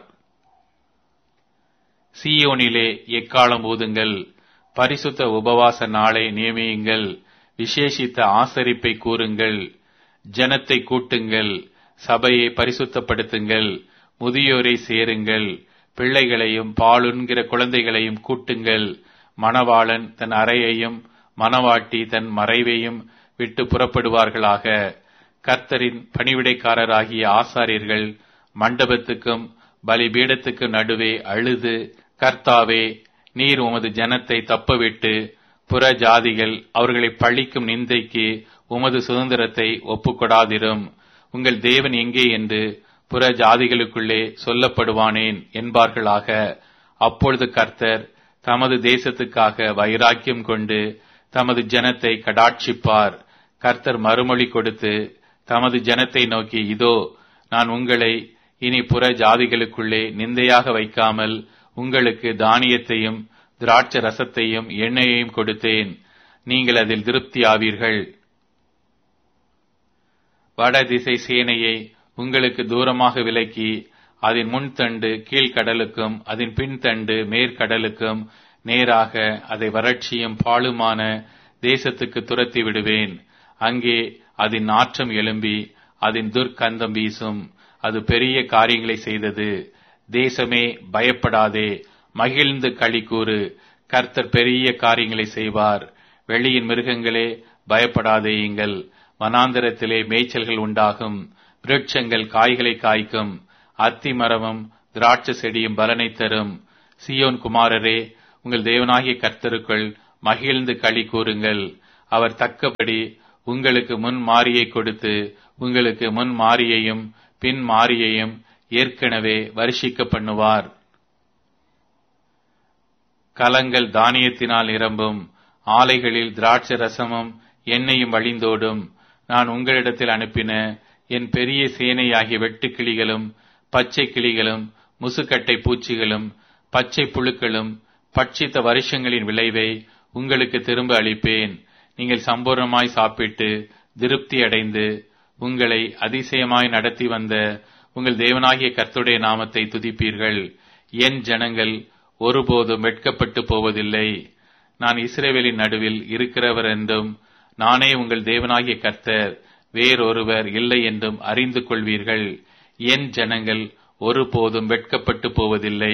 சீயோனிலே எக்காளம் ஊதுங்கள், பரிசுத்த உபவாச நாளை நியமியுங்கள், விசேஷித்த ஆசரிப்பை கூறுங்கள். ஜனத்தை கூட்டுங்கள், சபையை பரிசுத்தப்படுத்துங்கள், முதியோரை சேருங்கள், பிள்ளைகளையும் பாலுண்கிற குழந்தைகளையும் கூட்டுங்கள். மணவாளன் தன் அறையையும் மணவாட்டி தன் மறைவையும் விட்டு புறப்படுவார்களாக. கர்த்தரின் பணிவிடைக்காரராகிய ஆசாரியர்கள் மண்டபத்துக்கும் பலிபீடத்துக்கு நடுவே அழுது, கர்த்தாவே, நீர் உமது ஜனத்தை தப்பவிட்டு புற ஜாதிகள் அவர்களை பழிக்கும் நிந்தைக்கு உமது சுதந்திரத்தை ஒப்புக்கொடாதிரும். உங்கள் தேவன் எங்கே என்று புற ஜாதிகளுக்குள்ளே சொல்லப்படுவானேன் என்பார்களாக. அப்பொழுது கர்த்தர் தமது தேசத்துக்காக வைராக்கியம் கொண்டு தமது ஜனத்தை கடாட்சிப்பார். கர்த்தர் மறுமொழி கொடுத்து தமது ஜனத்தை நோக்கி, இதோ, நான் உங்களை இனி புற ஜாதிகளுக்குள்ளே நிந்தையாக வைக்காமல் உங்களுக்கு தானியத்தையும் திராட்ச ரசத்தையும் எண்ணெயையும் கொடுத்தேன், நீங்கள் அதில் திருப்தி ஆவீர்கள். வடதிசை சேனையை உங்களுக்கு தூரமாக விலக்கி அதன் முன்தண்டு கீழ்கடலுக்கும் அதன் பின்தண்டு மேற்கடலுக்கும் நேராக அதை வறட்சியும் பாழுமான தேசத்துக்கு துரத்தி விடுவேன். அங்கே அதன் நாற்றம் எழும்பி அதன் துர்க்கந்தம் வீசும். அது பெரிய காரியங்களை செய்தது. தேசமே பயப்படாதே, மகிழ்ந்து களி கூறு, கர்த்தர் பெரிய காரியங்களை செய்வார். வெளியின் மிருகங்களே பயப்படாதேயுங்கள், வனாந்தரத்திலே மேய்ச்சல்கள் உண்டாகும், விருட்சங்கள் காய்களை காய்க்கும், அத்தி மரமும் திராட்சை செடியும் பலனை தரும். சியோன் குமாரரே, உங்கள் தேவனாகிய கர்த்தருக்குள் மகிழ்ந்து களி கூறுங்கள். அவர் தக்கபடி உங்களுக்கு முன் மாரியை கொடுத்து உங்களுக்கு முன் மாரியையும் பின் மாரியையும் ஏற்கனவே வருஷிக்க பண்ணுவார். கலங்கள் தானியத்தினால் நிரம்பும், ஆலைகளில் திராட்சை ரசமும் எண்ணெயும் வழிந்தோடும். நான் உங்களிடத்தில் அனுப்பின என் பெரிய சேனையாகிய வெட்டுக்கிளிகளும் பச்சை கிளிகளும் முசுக்கட்டை பூச்சிகளும் பச்சை புழுக்களும் பட்சித்த வருஷங்களின் விளைவை உங்களுக்கு திரும்ப அளிப்பேன். நீங்கள் சம்பூர்ணமாய் சாப்பிட்டு திருப்தி அடைந்து உங்களை அதிசயமாய் நடத்தி வந்த உங்கள் தேவனாகிய கர்த்தருடைய நாமத்தை துதிப்பீர்கள். என் ஜனங்கள் ஒருபோதும் வெட்கப்பட்டு போவதில்லை. நான் இஸ்ரவேலின் நடுவில் இருக்கிறவர் என்றும் நானே உங்கள் தேவனாகிய கர்த்தர், வேறொருவர் இல்லை என்றும் அறிந்து கொள்வீர்கள். என் ஜனங்கள் ஒருபோதும் வெட்கப்பட்டு போவதில்லை.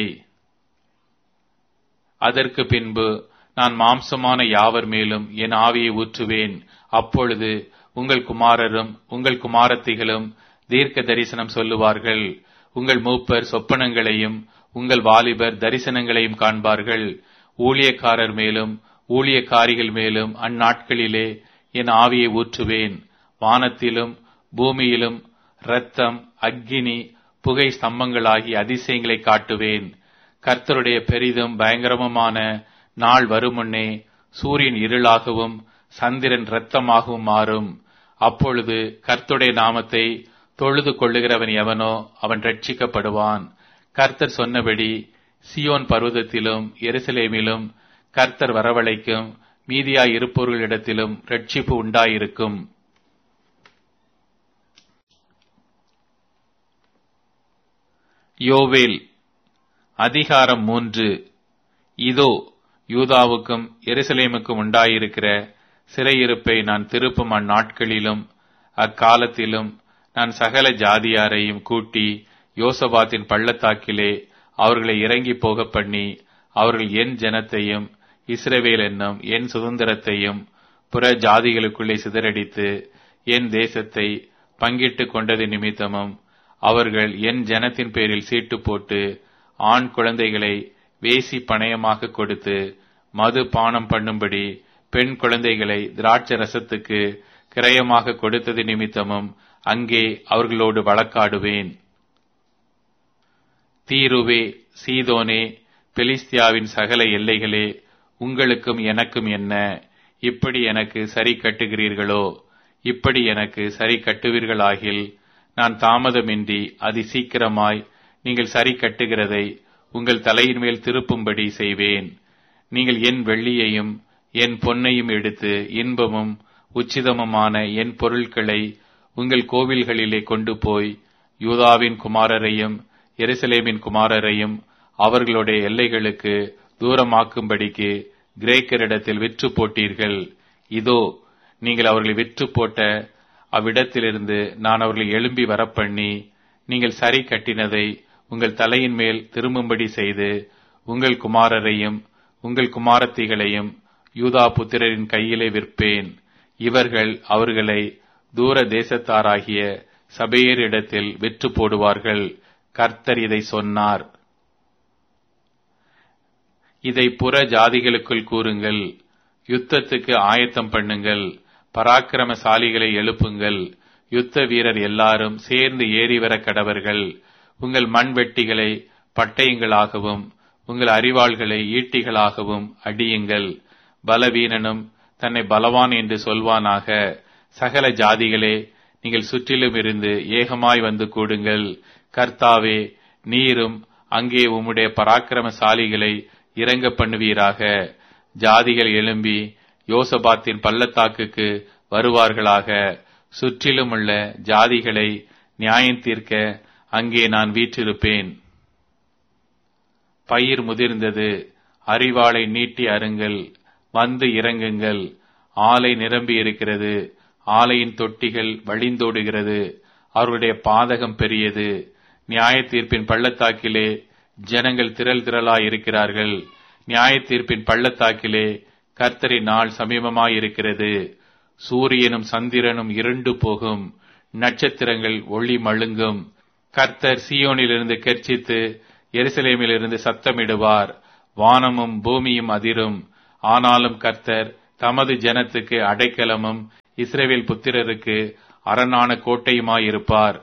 அதற்கு பின்பு நான் மாம்சமான யாவர் மேலும் என் ஆவியை ஊற்றுவேன். அப்பொழுது உங்கள் குமாரரும் உங்கள் குமாரத்திகளும் தீர்க்க தரிசனம் சொல்லுவார்கள். உங்கள் மூப்பர் சொப்பனங்களையும் உங்கள் வாலிபர் தரிசனங்களையும் காண்பார்கள். ஊழியக்காரர் மேலும் ஊழியக்காரிகள் மேலும் அந்நாட்களிலே என் ஆவியை ஊற்றுவேன். வானத்திலும் பூமியிலும் இரத்தம், அக்கினி, புகை ஸ்தம்பங்களாகி அதிசயங்களை காட்டுவேன். கர்த்தருடைய பெரிதும் பயங்கரமுமான நாள் வருமுன்னே சூரியன் இருளாகவும் சந்திரன் இரத்தமாகவும் மாறும். அப்பொழுது கர்த்தருடைய நாமத்தை தொழுது கொள்ளுகிறவன் எவனோ அவன் ரட்சிக்கப்படுவான். கர்த்தர் சொன்னபடி சியோன் பர்வதத்திலும் எருசலேமிலும் கர்த்தர் வரவழைக்கும் மீதியாய் இருப்பவர்களிடத்திலும் ரட்சிப்பு உண்டாயிருக்கும். யோவேல் அதிகாரம் மூன்று. இதோ, யூதாவுக்கும் எருசலேமுக்கும் உண்டாயிருக்கிற சிறையிருப்பை நான் திருப்பும் அந்நாட்களிலும் அக்காலத்திலும் நான் சகல ஜாதியாரையும் கூட்டி யோசபாத்தின் பள்ளத்தாக்கிலே அவர்களை இறங்கி போக பண்ணி அவர்கள் என் ஜனத்தையும் இஸ்ரவேல் என்னும் என் சுதந்திரத்தையும் புற ஜாதிகளுக்குள்ளே சிதறடித்து என் தேசத்தை பங்கிட்டு கொண்டது நிமித்தமும் அவர்கள் என் ஜனத்தின் பேரில் சீட்டு போட்டு ஆண் குழந்தைகளை வேசி பணயமாக கொடுத்து மது பானம் பண்ணும்படி பெண் குழந்தைகளை திராட்சை ரசத்துக்கு கிரயமாக கொடுத்தது நிமித்தமும் அங்கே அவர்களோடு வழக்காடுவேன். தீருவே, சீதோனே, பெலிஸ்தியாவின் சகல எல்லைகளே, உங்களுக்கும் எனக்கும் என்ன? இப்படி எனக்கு சரி கட்டுகிறீர்களோ? இப்படி எனக்கு சரி கட்டுவீர்களாகில் நான் தாமதமின்றி அதி சீக்கிரமாய் நீங்கள் சரி கட்டுகிறதை உங்கள் தலையின் மேல் திருப்பும்படி செய்வேன். நீங்கள் என் வெள்ளியையும் என் பொன்னையும் எடுத்து இன்பமும் உச்சிதமுமான என் பொருட்களை உங்கள் கோவில்களிலே கொண்டு போய் யூதாவின் குமாரரையும் எருசலேமின் குமாரரையும் அவர்களுடைய எல்லைகளுக்கு தூரமாக்கும்படிக்கு கிரேக்கரிடத்தில் விற்று போட்டீர்கள். இதோ, நீங்கள் அவர்களை விற்று போட்ட அவ்விடத்திலிருந்து நான் அவர்களை எழும்பி வரப்பண்ணி நீங்கள் சரி கட்டினதை உங்கள் தலையின் மேல் திரும்பும்படி செய்து உங்கள் குமாரரையும் உங்கள் குமாரத்திகளையும் யூதா புத்திரரின் கையிலே விற்பேன். இவர்கள் அவர்களை தூர தேசத்தாராகிய சபையரிடத்தில் விற்று போடுவார்கள். கர்த்தர் இதை சொன்னார். இதை புற ஜாதிகளுக்குள் கூறுங்கள். யுத்தத்துக்கு ஆயத்தம் பண்ணுங்கள். பராக்கிரமசாலிகளை எழுப்புங்கள். யுத்த வீரர் எல்லாரும் சேர்ந்து ஏறி வர கடவர்கள். உங்கள் மண்வெட்டிகளை பட்டயங்களாகவும் உங்கள் அரிவாள்களை ஈட்டிகளாகவும் அடியுங்கள். பலவீனனும் தன்னை பலவான் என்று சொல்வானாக. சகல ஜாதிகளே, நீங்கள் சுற்றிலும் இருந்து ஏகமாய் வந்து கூடுங்கள். கர்த்தாவே, நீரும் அங்கே உம்முடைய பராக்கிரமசாலிகளை இறங்க பண்ணுவீராக. ஜாதிகள் எழும்பி யோசபாத்தின் பள்ளத்தாக்குக்கு வருவார்களாக. சுற்றிலும் உள்ள ஜாதிகளை நியாயம் தீர்க்க அங்கே நான் வீற்றிருப்பேன். பயிர் முதிர்ந்தது, அரிவாளை நீட்டி அருங்கள், வந்து இறங்குங்கள். ஆலை நிரம்பி இருக்கிறது, ஆலையின் தொட்டிகள் வழிந்தோடுகிறது. அவருடைய பாதகம் பெரியது. நியாய தீர்ப்பின் பள்ளத்தாக்கிலே ஜனங்கள் திரள் திரளாயிருக்கிறார்கள். நியாய தீர்ப்பின் பள்ளத்தாக்கிலே கர்த்தரின் நாள் சமீபமாயிருக்கிறது. சூரியனும் சந்திரனும் இருண்டு போகும், நட்சத்திரங்கள் ஒளி மழுங்கும். கர்த்தர் சீயோனிலிருந்து கெர்ச்சித்து எருசலேமிலிருந்து சத்தமிடுவார். வானமும் பூமியும் அதிரும். ஆனாலும் கர்த்தர் தமது ஜனத்துக்கு அடைக்கலமும் இஸ்ரவேல் புத்திரருக்கு அரணான கோட்டையுமாயிருப்பார்.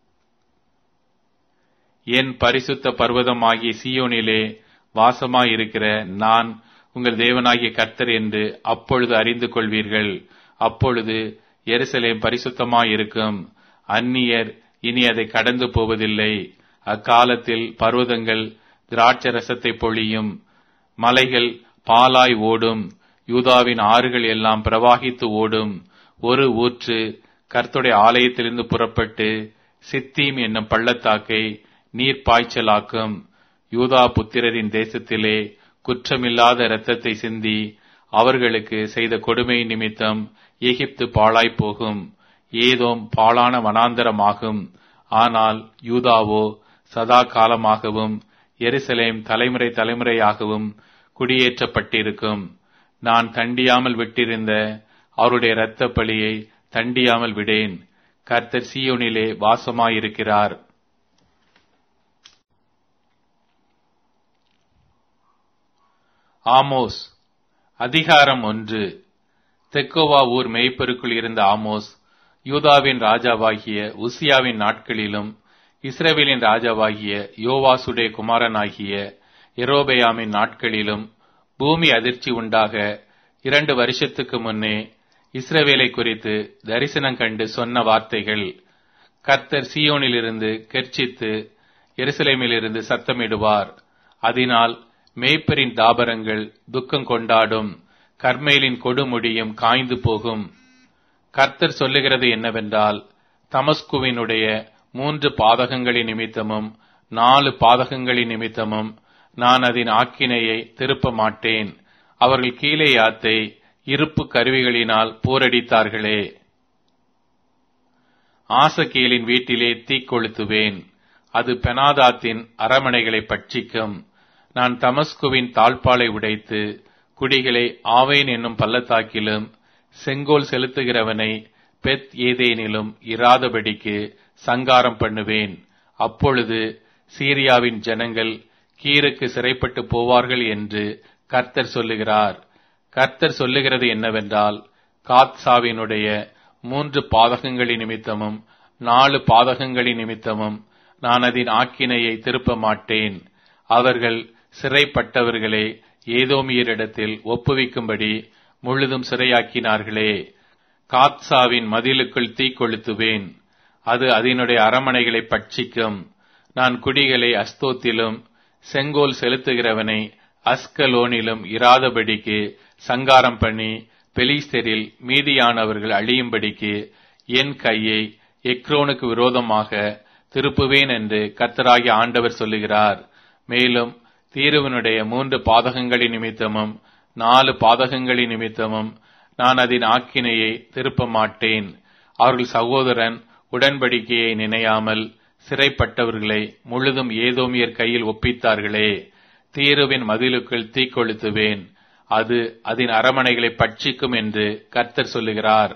என் பரிசுத்த பர்வதமாகிய சீயோனிலே வாசமாயிருக்கிற நான் உங்கள் தேவனாகிய கர்த்தர் என்று அப்பொழுது அறிந்து கொள்வீர்கள். அப்பொழுது எருசலேம் பரிசுத்தமாயிருக்கும். அந்நியர் இனி அதை கடந்து போவதில்லை. அக்காலத்தில் பர்வதங்கள் திராட்சரசத்தை பொழியும், மலைகள் பாலாய் ஓடும், யூதாவின் ஆறுகள் எல்லாம் பிரவாகித்து ஓடும். ஒரு ஊற்று கர்த்தருடைய ஆலயத்திலிருந்து புறப்பட்டு சித்தீம் என்னும் பள்ளத்தாக்கை நீர் பாய்ச்சலாக்கும். யூதா புத்திரரின் தேசத்திலே குற்றமில்லாத இரத்தத்தை சிந்தி அவர்களுக்கு செய்த கொடுமை நிமித்தம் எகிப்து பாழாய் போகும். ஏதோம் பாழான வனாந்தரமாகும். ஆனால் யூதாவோ சதா காலமாகவும் எருசலேம் தலைமுறை தலைமுறையாகவும் குடியேற்றப்பட்டிருக்கும். நான் தண்டியாமல் விட்டிருந்த அவருடைய இரத்த பலியை தண்டியாமல் விடேன். கர்த்தர் சீயோனிலே வாசமாயிருக்கிறார். ஆமோஸ் அதிகாரம் ஒன்று. தெக்கோவா ஊர் மேய்ப்பருக்குள் இருந்த ஆமோஸ் யூதாவின் ராஜாவாகிய உசியாவின் நாட்களிலும் இஸ்ரவேலின் ராஜாவாகிய யோவாசுடைய குமாரனாகிய எரோபெயாமின் நாட்களிலும் பூமி அதிர்ச்சி உண்டாக இரண்டு வருஷத்துக்கு முன்னே இஸ்ரவேலை குறித்து தரிசனம் கண்டு சொன்ன வார்த்தைகள். கர்த்தர் சீயோனிலிருந்து கெர்ச்சித்து எருசலேமிலிருந்து சத்தமிடுவார். அதனால் மேய்ப்பரின் தாபரங்கள் துக்கம் கொண்டாடும், கர்மேலின் கொடுமுடியும் காய்ந்து போகும். கர்த்தர் சொல்லுகிறது என்னவென்றால், தமஸ்குவினுடைய மூன்று பாதகங்களின் நிமித்தமும் நாலு பாதகங்களின் நிமித்தமும் நான் அதன் ஆக்கினையை திருப்ப மாட்டேன். அவர்கள் கீலேயாத்தை இருப்பு கருவிகளினால் போரடித்தார்களே. ஆசகேலின் வீட்டிலே தீக்கொளுத்துவேன், அது பெனாதாத்தின் அரமனைகளை பட்சிக்கும். நான் தமஸ்குவின் தாழ்பாலை உடைத்து குடிகளை ஆவேன் என்னும் பள்ளத்தாக்கிலும் செங்கோல் செலுத்துகிறவனை பெத் ஏதேனிலும் இராதபடிக்கு சங்காரம் பண்ணுவேன். அப்பொழுது சீரியாவின் ஜனங்கள் கீருக்கு சிறைப்பட்டு போவார்கள் என்று கர்த்தர் சொல்லுகிறார். கர்த்தர் சொல்லுகிறது என்னவென்றால், காத்சாவினுடைய மூன்று பாதகங்களின் நிமித்தமும் நாலு பாதகங்களின் நிமித்தமும் நான் அதன் ஆக்கினையை திருப்ப மாட்டேன். அவர்கள் சிறைப்பட்டவர்களை ஏதோமியரிடத்தில் ஒப்புவிக்கும்படி முழுதும் சிறையாக்கினார்களே. காத்சாவின் மதிலுக்குள் தீக்கொளுத்துவேன், அது அதனுடைய அரமனைகளை பட்சிக்கும். நான் குடிகளை அஸ்தோத்திலும் செங்கோல் செலுத்துகிறவனை அஸ்கலோனிலும் இராதபடிக்கு சங்காரம் பண்ணி பெலிஸ்தரில் மீதியானவர்கள் அழியும்படிக்கு என் கையை எக்ரோனுக்கு விரோதமாக திருப்புவேன் என்று கர்த்தராகிய ஆண்டவர் சொல்லுகிறார். மேலும் தீருவனுடைய மூன்று பாதகங்களின் நிமித்தமும் நாலு பாதகங்களின் நிமித்தமும் நான் அதன் ஆக்கினையை திருப்ப மாட்டேன். அவர்கள் சகோதரன் உடன்படிக்கையை நினையாமல் சிறைப்பட்டவர்களை முழுதும் ஏதோமியர் கையில் ஒப்பித்தார்களே. தீருவின் மதிலுக்குள் தீக்கொளுத்துவேன், அது அதன் அரமனைகளை பட்சிக்கும் என்று கர்த்தர் சொல்லுகிறார்.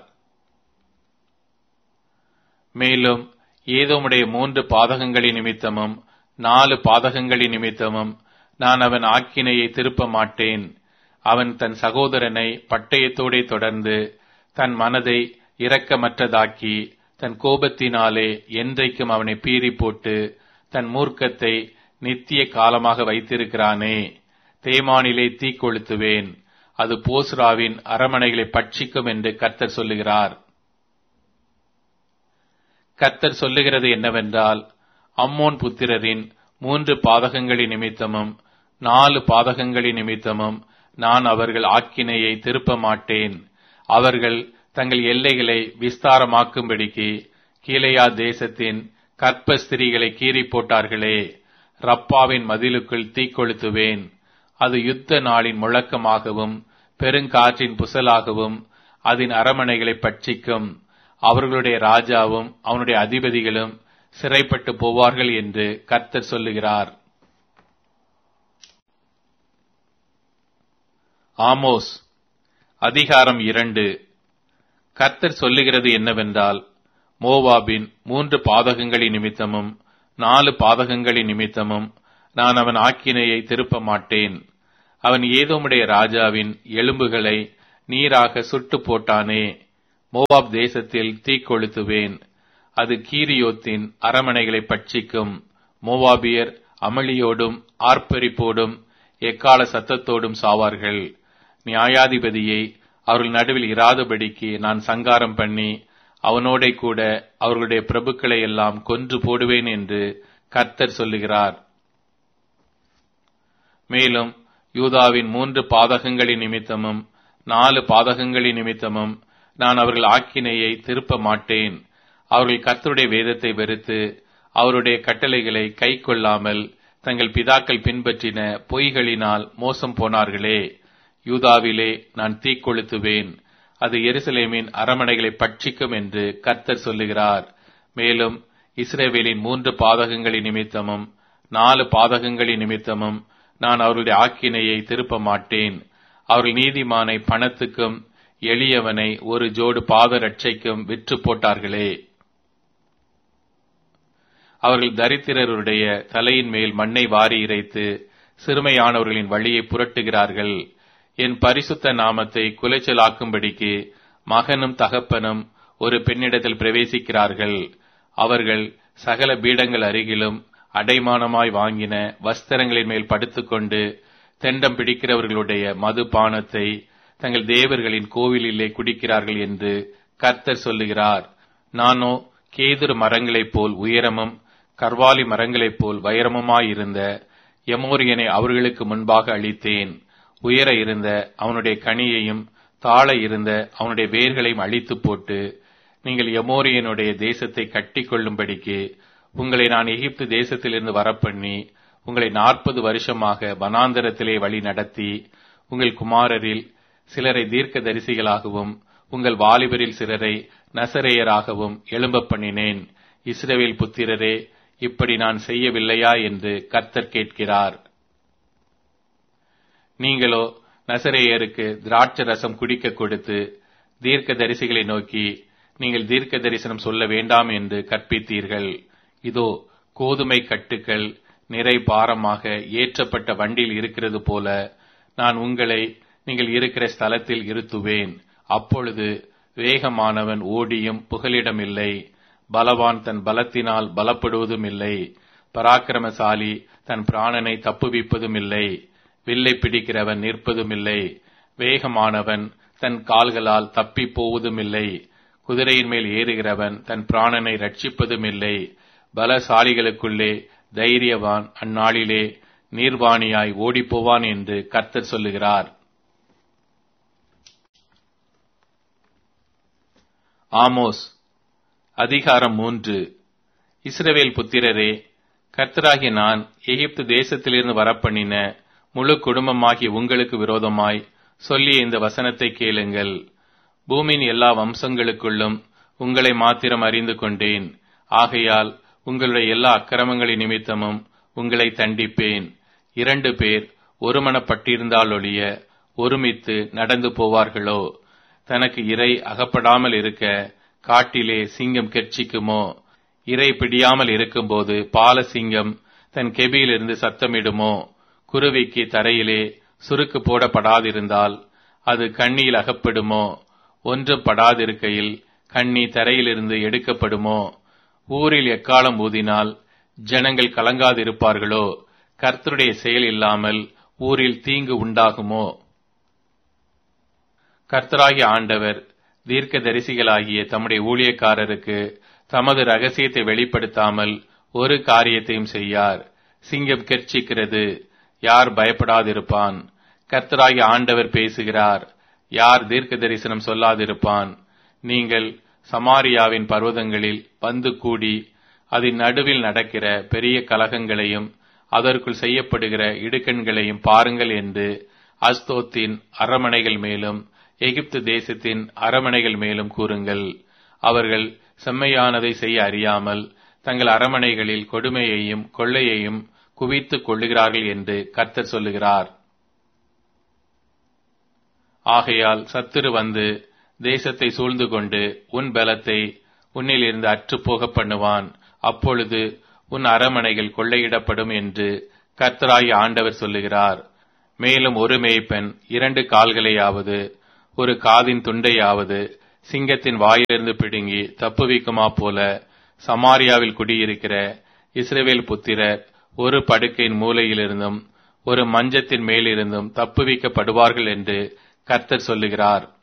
மேலும் ஏதோமுடைய மூன்று பாதகங்களின் நிமித்தமும் நாலு பாதகங்களின் நிமித்தமும் நான் அவன் ஆக்கினையை திருப்ப மாட்டேன். அவன் தன் சகோதரனை பட்டயத்தோடே தொடர்ந்து தன் மனதை இரக்கமற்றதாக்கி தன் கோபத்தினாலே என்றைக்கும் அவனை பீறி போட்டு தன் மூர்க்கத்தை நித்திய காலமாக வைத்திருக்கிறானே. தேமானிலே தீக்கொளுத்துவேன், அது போஸ்ராவின் அரமனைகளை பட்சிக்கும் என்று கர்த்தர் சொல்லுகிறார். கர்த்தர் சொல்லுகிறது என்னவென்றால், அம்மோன் புத்திரரின் மூன்று பாதகங்களின் நிமித்தமும் நாலு பாதகங்களின் நிமித்தமும் நான் அவர்கள் ஆக்கினையை திருப்ப மாட்டேன். அவர்கள் தங்கள் எல்லைகளை விஸ்தாரமாக்கும்படிக்கு கீலேயா தேசத்தின் கற்ப ஸ்திரீகளை கீறி போட்டார்களே. ரப்பாவின் மதிலுக்குள் தீக்கொளுத்துவேன், அது யுத்த நாளின் முழக்கமாகவும் பெருங்காற்றின் புசலாகவும் அதன் அரமனைகளை பட்சிக்கும். அவர்களுடைய ராஜாவும் அவனுடைய அதிபதிகளும் சிறைப்பட்டு போவார்கள் என்று கர்த்தர் சொல்லுகிறார். ஆமோஸ் அதிகாரம் இரண்டு. கர்த்தர் சொல்லுகிறது என்னவென்றால், மோவாபின் மூன்று பாதகங்களின் நிமித்தமும் நாலு பாதகங்களின் நிமித்தமும் நான் அவன் ஆக்கினையை திருப்ப மாட்டேன். அவன் ஏதோமுடைய ராஜாவின் எலும்புகளை நீராக சுட்டு போட்டானே. மோவாப் தேசத்தில் தீ கொளுத்துவேன், அது கீரியோத்தின் அரமனைகளை பட்சிக்கும். மோவாபியர் அமளியோடும் ஆர்ப்பரிப்போடும் எக்கால சத்தத்தோடும் சாவார்கள். நியாயாதிபதியை அவர்கள் நடுவில் இராதபடிக்கு நான் சங்காரம் பண்ணி அவனோடே கூட அவர்களுடைய பிரபுக்களை எல்லாம் கொன்று போடுவேன் என்று கர்த்தர் சொல்லுகிறார். மேலும் யூதாவின் மூன்று பாதகங்களின் நிமித்தமும் நாலு பாதகங்களின் நிமித்தமும் நான் அவர்கள் ஆக்கினையை திருப்ப மாட்டேன். அவர்கள் கர்த்தருடைய வேதத்தை வெறுத்து அவருடைய கட்டளைகளை கை கொள்ளாமல் தங்கள் பிதாக்கள் பின்பற்றின பொய்களினால் மோசம் போனார்களே. யூதாவிலே நான் தீ கொளுத்துவேன், அது எருசலேமின் அரமனைகளை பட்சிக்கும் என்று கர்த்தர் சொல்லுகிறார். மேலும் இஸ்ரவேலின் மூன்று பாதகங்களின் நிமித்தமும் நாலு பாதகங்களின் நிமித்தமும் நான் அவருடைய ஆக்கினையை திருப்ப மாட்டேன். அவர்கள் நீதிமானை பணத்துக்கும் எளியவனை ஒரு ஜோடு பாத ரட்சைக்கும் விற்று போட்டார்களே. அவர்கள் தரித்திரருடைய தலையின் மேல் மண்ணை வாரி இறைத்து சிறுமையானவர்களின் வழியை புரட்டுகிறார்கள். என் பரிசுத்த நாமத்தை குலைச்சலாக்கும்படிக்கு மகனும் தகப்பனும் ஒரு பெண்ணிடத்தில் பிரவேசிக்கிறார்கள். அவர்கள் சகல பீடங்கள் அருகிலும் அடைமானமாய் வாங்கின வஸ்திரங்களின் மேல் படுத்துக்கொண்டு தெண்டம் பிடிக்கிறவர்களுடைய மது பானத்தை தங்கள் தேவர்களின் கோவிலிலே குடிக்கிறார்கள் என்று கர்த்தர் சொல்லுகிறார். நானோ கேதுரு மரங்களைப் போல் உயரமும் கர்வாலி மரங்களைப் போல் வைரமுமாயிருந்த எமோரியனை அவர்களுக்கு முன்பாக அழித்தேன். உயர இருந்த அவனுடைய கனியையும் தாழ இருந்த அவனுடைய வேர்களையும் அழித்து போட்டு நீங்கள் எமோரியனுடைய தேசத்தை கட்டி கொள்ளும்படிக்கு உங்களை நான் எகிப்து தேசத்திலிருந்து வரப்பண்ணி உங்களை நாற்பது வருஷமாக வனாந்தரத்திலே வழி நடத்தி உங்கள் குமாரரில் சிலரை தீர்க்க தரிசிகளாகவும் உங்கள் வாலிபரில் சிலரை நசரேயராகவும் எழும்ப பண்ணினேன். இஸ்ரவேல் புத்திரரே, இப்படி நான் செய்யவில்லையா என்று கர்த்தர் கேட்கிறார். நீங்களோ நசரேயருக்கு திராட்சை ரசம் குடிக்க கொடுத்து தீர்க்க தரிசிகளை நோக்கி நீங்கள் தீர்க்க தரிசனம் சொல்ல வேண்டாம் என்று கற்பித்தீர்கள். இதோ கோதுமை கட்டுக்கள் நிறை பாரமாக ஏற்றப்பட்ட வண்டியில் இருக்கிறது போல நான் உங்களை நீங்கள் இருக்கிற ஸ்தலத்தில் இருத்துவேன். அப்பொழுது வேகமானவன் ஓடியும் புகலிடமில்லை, பலவான் தன் பலத்தினால் பலப்படுவதும் இல்லை, பராக்கிரமசாலி தன் பிராணனை தப்புவிப்பதும் இல்லை, வில்லை பிடிக்கிறவன் நிற்பதும் இல்லை, வேகமானவன் தன் கால்களால் தப்பி போவதும் இல்லை, குதிரையின் மேல் ஏறுகிறவன் தன் பிராணனை ரட்சிப்பதும் இல்லை. பலசாலிகளுக்குள்ளே தைரியவான் அந்நாளிலே நீர்வாணியாய் ஓடிப்போவான் என்று கர்த்தர் சொல்லுகிறார். ஆமோஸ் அதிகாரம் மூன்று. இஸ்ரவேல் புத்திரரே, கர்த்தராகிய நான் எகிப்து தேசத்திலிருந்து வரப்பண்ணின முழு குடும்பமாகி உங்களுக்கு விரோதமாய் சொல்லிய இந்த வசனத்தை கேளுங்கள். பூமியின் எல்லா வம்சங்களுக்குள்ளும் உங்களை மாத்திரம் அறிந்து கொண்டேன். ஆகையால் உங்களுடைய எல்லா அக்கிரமங்களின் நிமித்தமும் உங்களை தண்டிப்பேன். இரண்டு பேர் ஒருமனப்பட்டிருந்தால் ஒழிய ஒருமித்து நடந்து போவார்களோ? தனக்கு இரை அகப்படாமல் இருக்க காட்டிலே சிங்கம் கெர்ச்சிக்குமோ? இரை பிடியாமல் இருக்கும்போது பால சிங்கம் தன் கெபியிலிருந்து சத்தமிடுமோ? குருவிக்கு தரையிலே சுருக்கு போடப்படாதிருந்தால் அது கண்ணியில் அகப்படுமோ? ஒன்றும் படாதிருக்கையில் கண்ணி தரையிலிருந்து எடுக்கப்படுமோ? ஊரில் எக்காலம் ஊதினால் ஜனங்கள் கலங்காதிருப்பார்களோ? கர்த்தருடைய செயல் இல்லாமல் ஊரில் தீங்கு உண்டாகுமோ? கர்த்தராகிய ஆண்டவர் தீர்க்க தரிசிகளாகிய தம்முடைய ஊழியக்காரருக்கு தமது ரகசியத்தை வெளிப்படுத்தாமல் ஒரு காரியத்தையும் செய்யார். சிங்கம் கெர்ச்சிக்கிறது, யார் பயப்படாதிருப்பான்? கர்த்தராகிய ஆண்டவர் பேசுகிறார், யார் தீர்க்க தரிசனம் சொல்லாதிருப்பான்? நீங்கள் சமாரியாவின் பர்வதங்களில் வந்து கூடி அதன் நடுவில் நடக்கிற பெரிய கலகங்களையும் அதற்குள் செய்யப்படுகிற இடுக்கண்களையும் பாருங்கள் என்று அஸ்தோத்தின் அரமனைகள் மேலும் எகிப்து தேசத்தின் அரமனைகள் மேலும் கூறுங்கள். அவர்கள் செம்மையானதை செய்ய அறியாமல் தங்கள் அரமனைகளில் கொடுமையையும் கொள்ளையையும் குவித்துக் கொள்ளுகிறார்கள் என்று கர்த்தர் சொல்லுகிறார். ஆகையால் சத்துரு வந்து தேசத்தை சூழ்ந்து கொண்டு உன் பலத்தை உன்னிலிருந்து அற்றுப்போக பண்ணுவான். அப்பொழுது உன் அரமனைகள் கொள்ளையிடப்படும் என்று கர்த்தராகிய ஆண்டவர் சொல்லுகிறார். மேலும் ஒரு மேய்ப்பன் இரண்டு கால்களையாவது ஒரு காதின் துண்டையாவது சிங்கத்தின் வாயிலிருந்து பிடுங்கி தப்புவிக்குமா போல சமாரியாவில் குடியிருக்கிற இஸ்ரவேல் புத்திரர் ஒரு படுக்கையின் மூலையிலிருந்தும் ஒரு மஞ்சத்தின் மேலிருந்தும் தப்புவிக்கப்படுவார்கள் என்று கர்த்தர் சொல்லுகிறார்.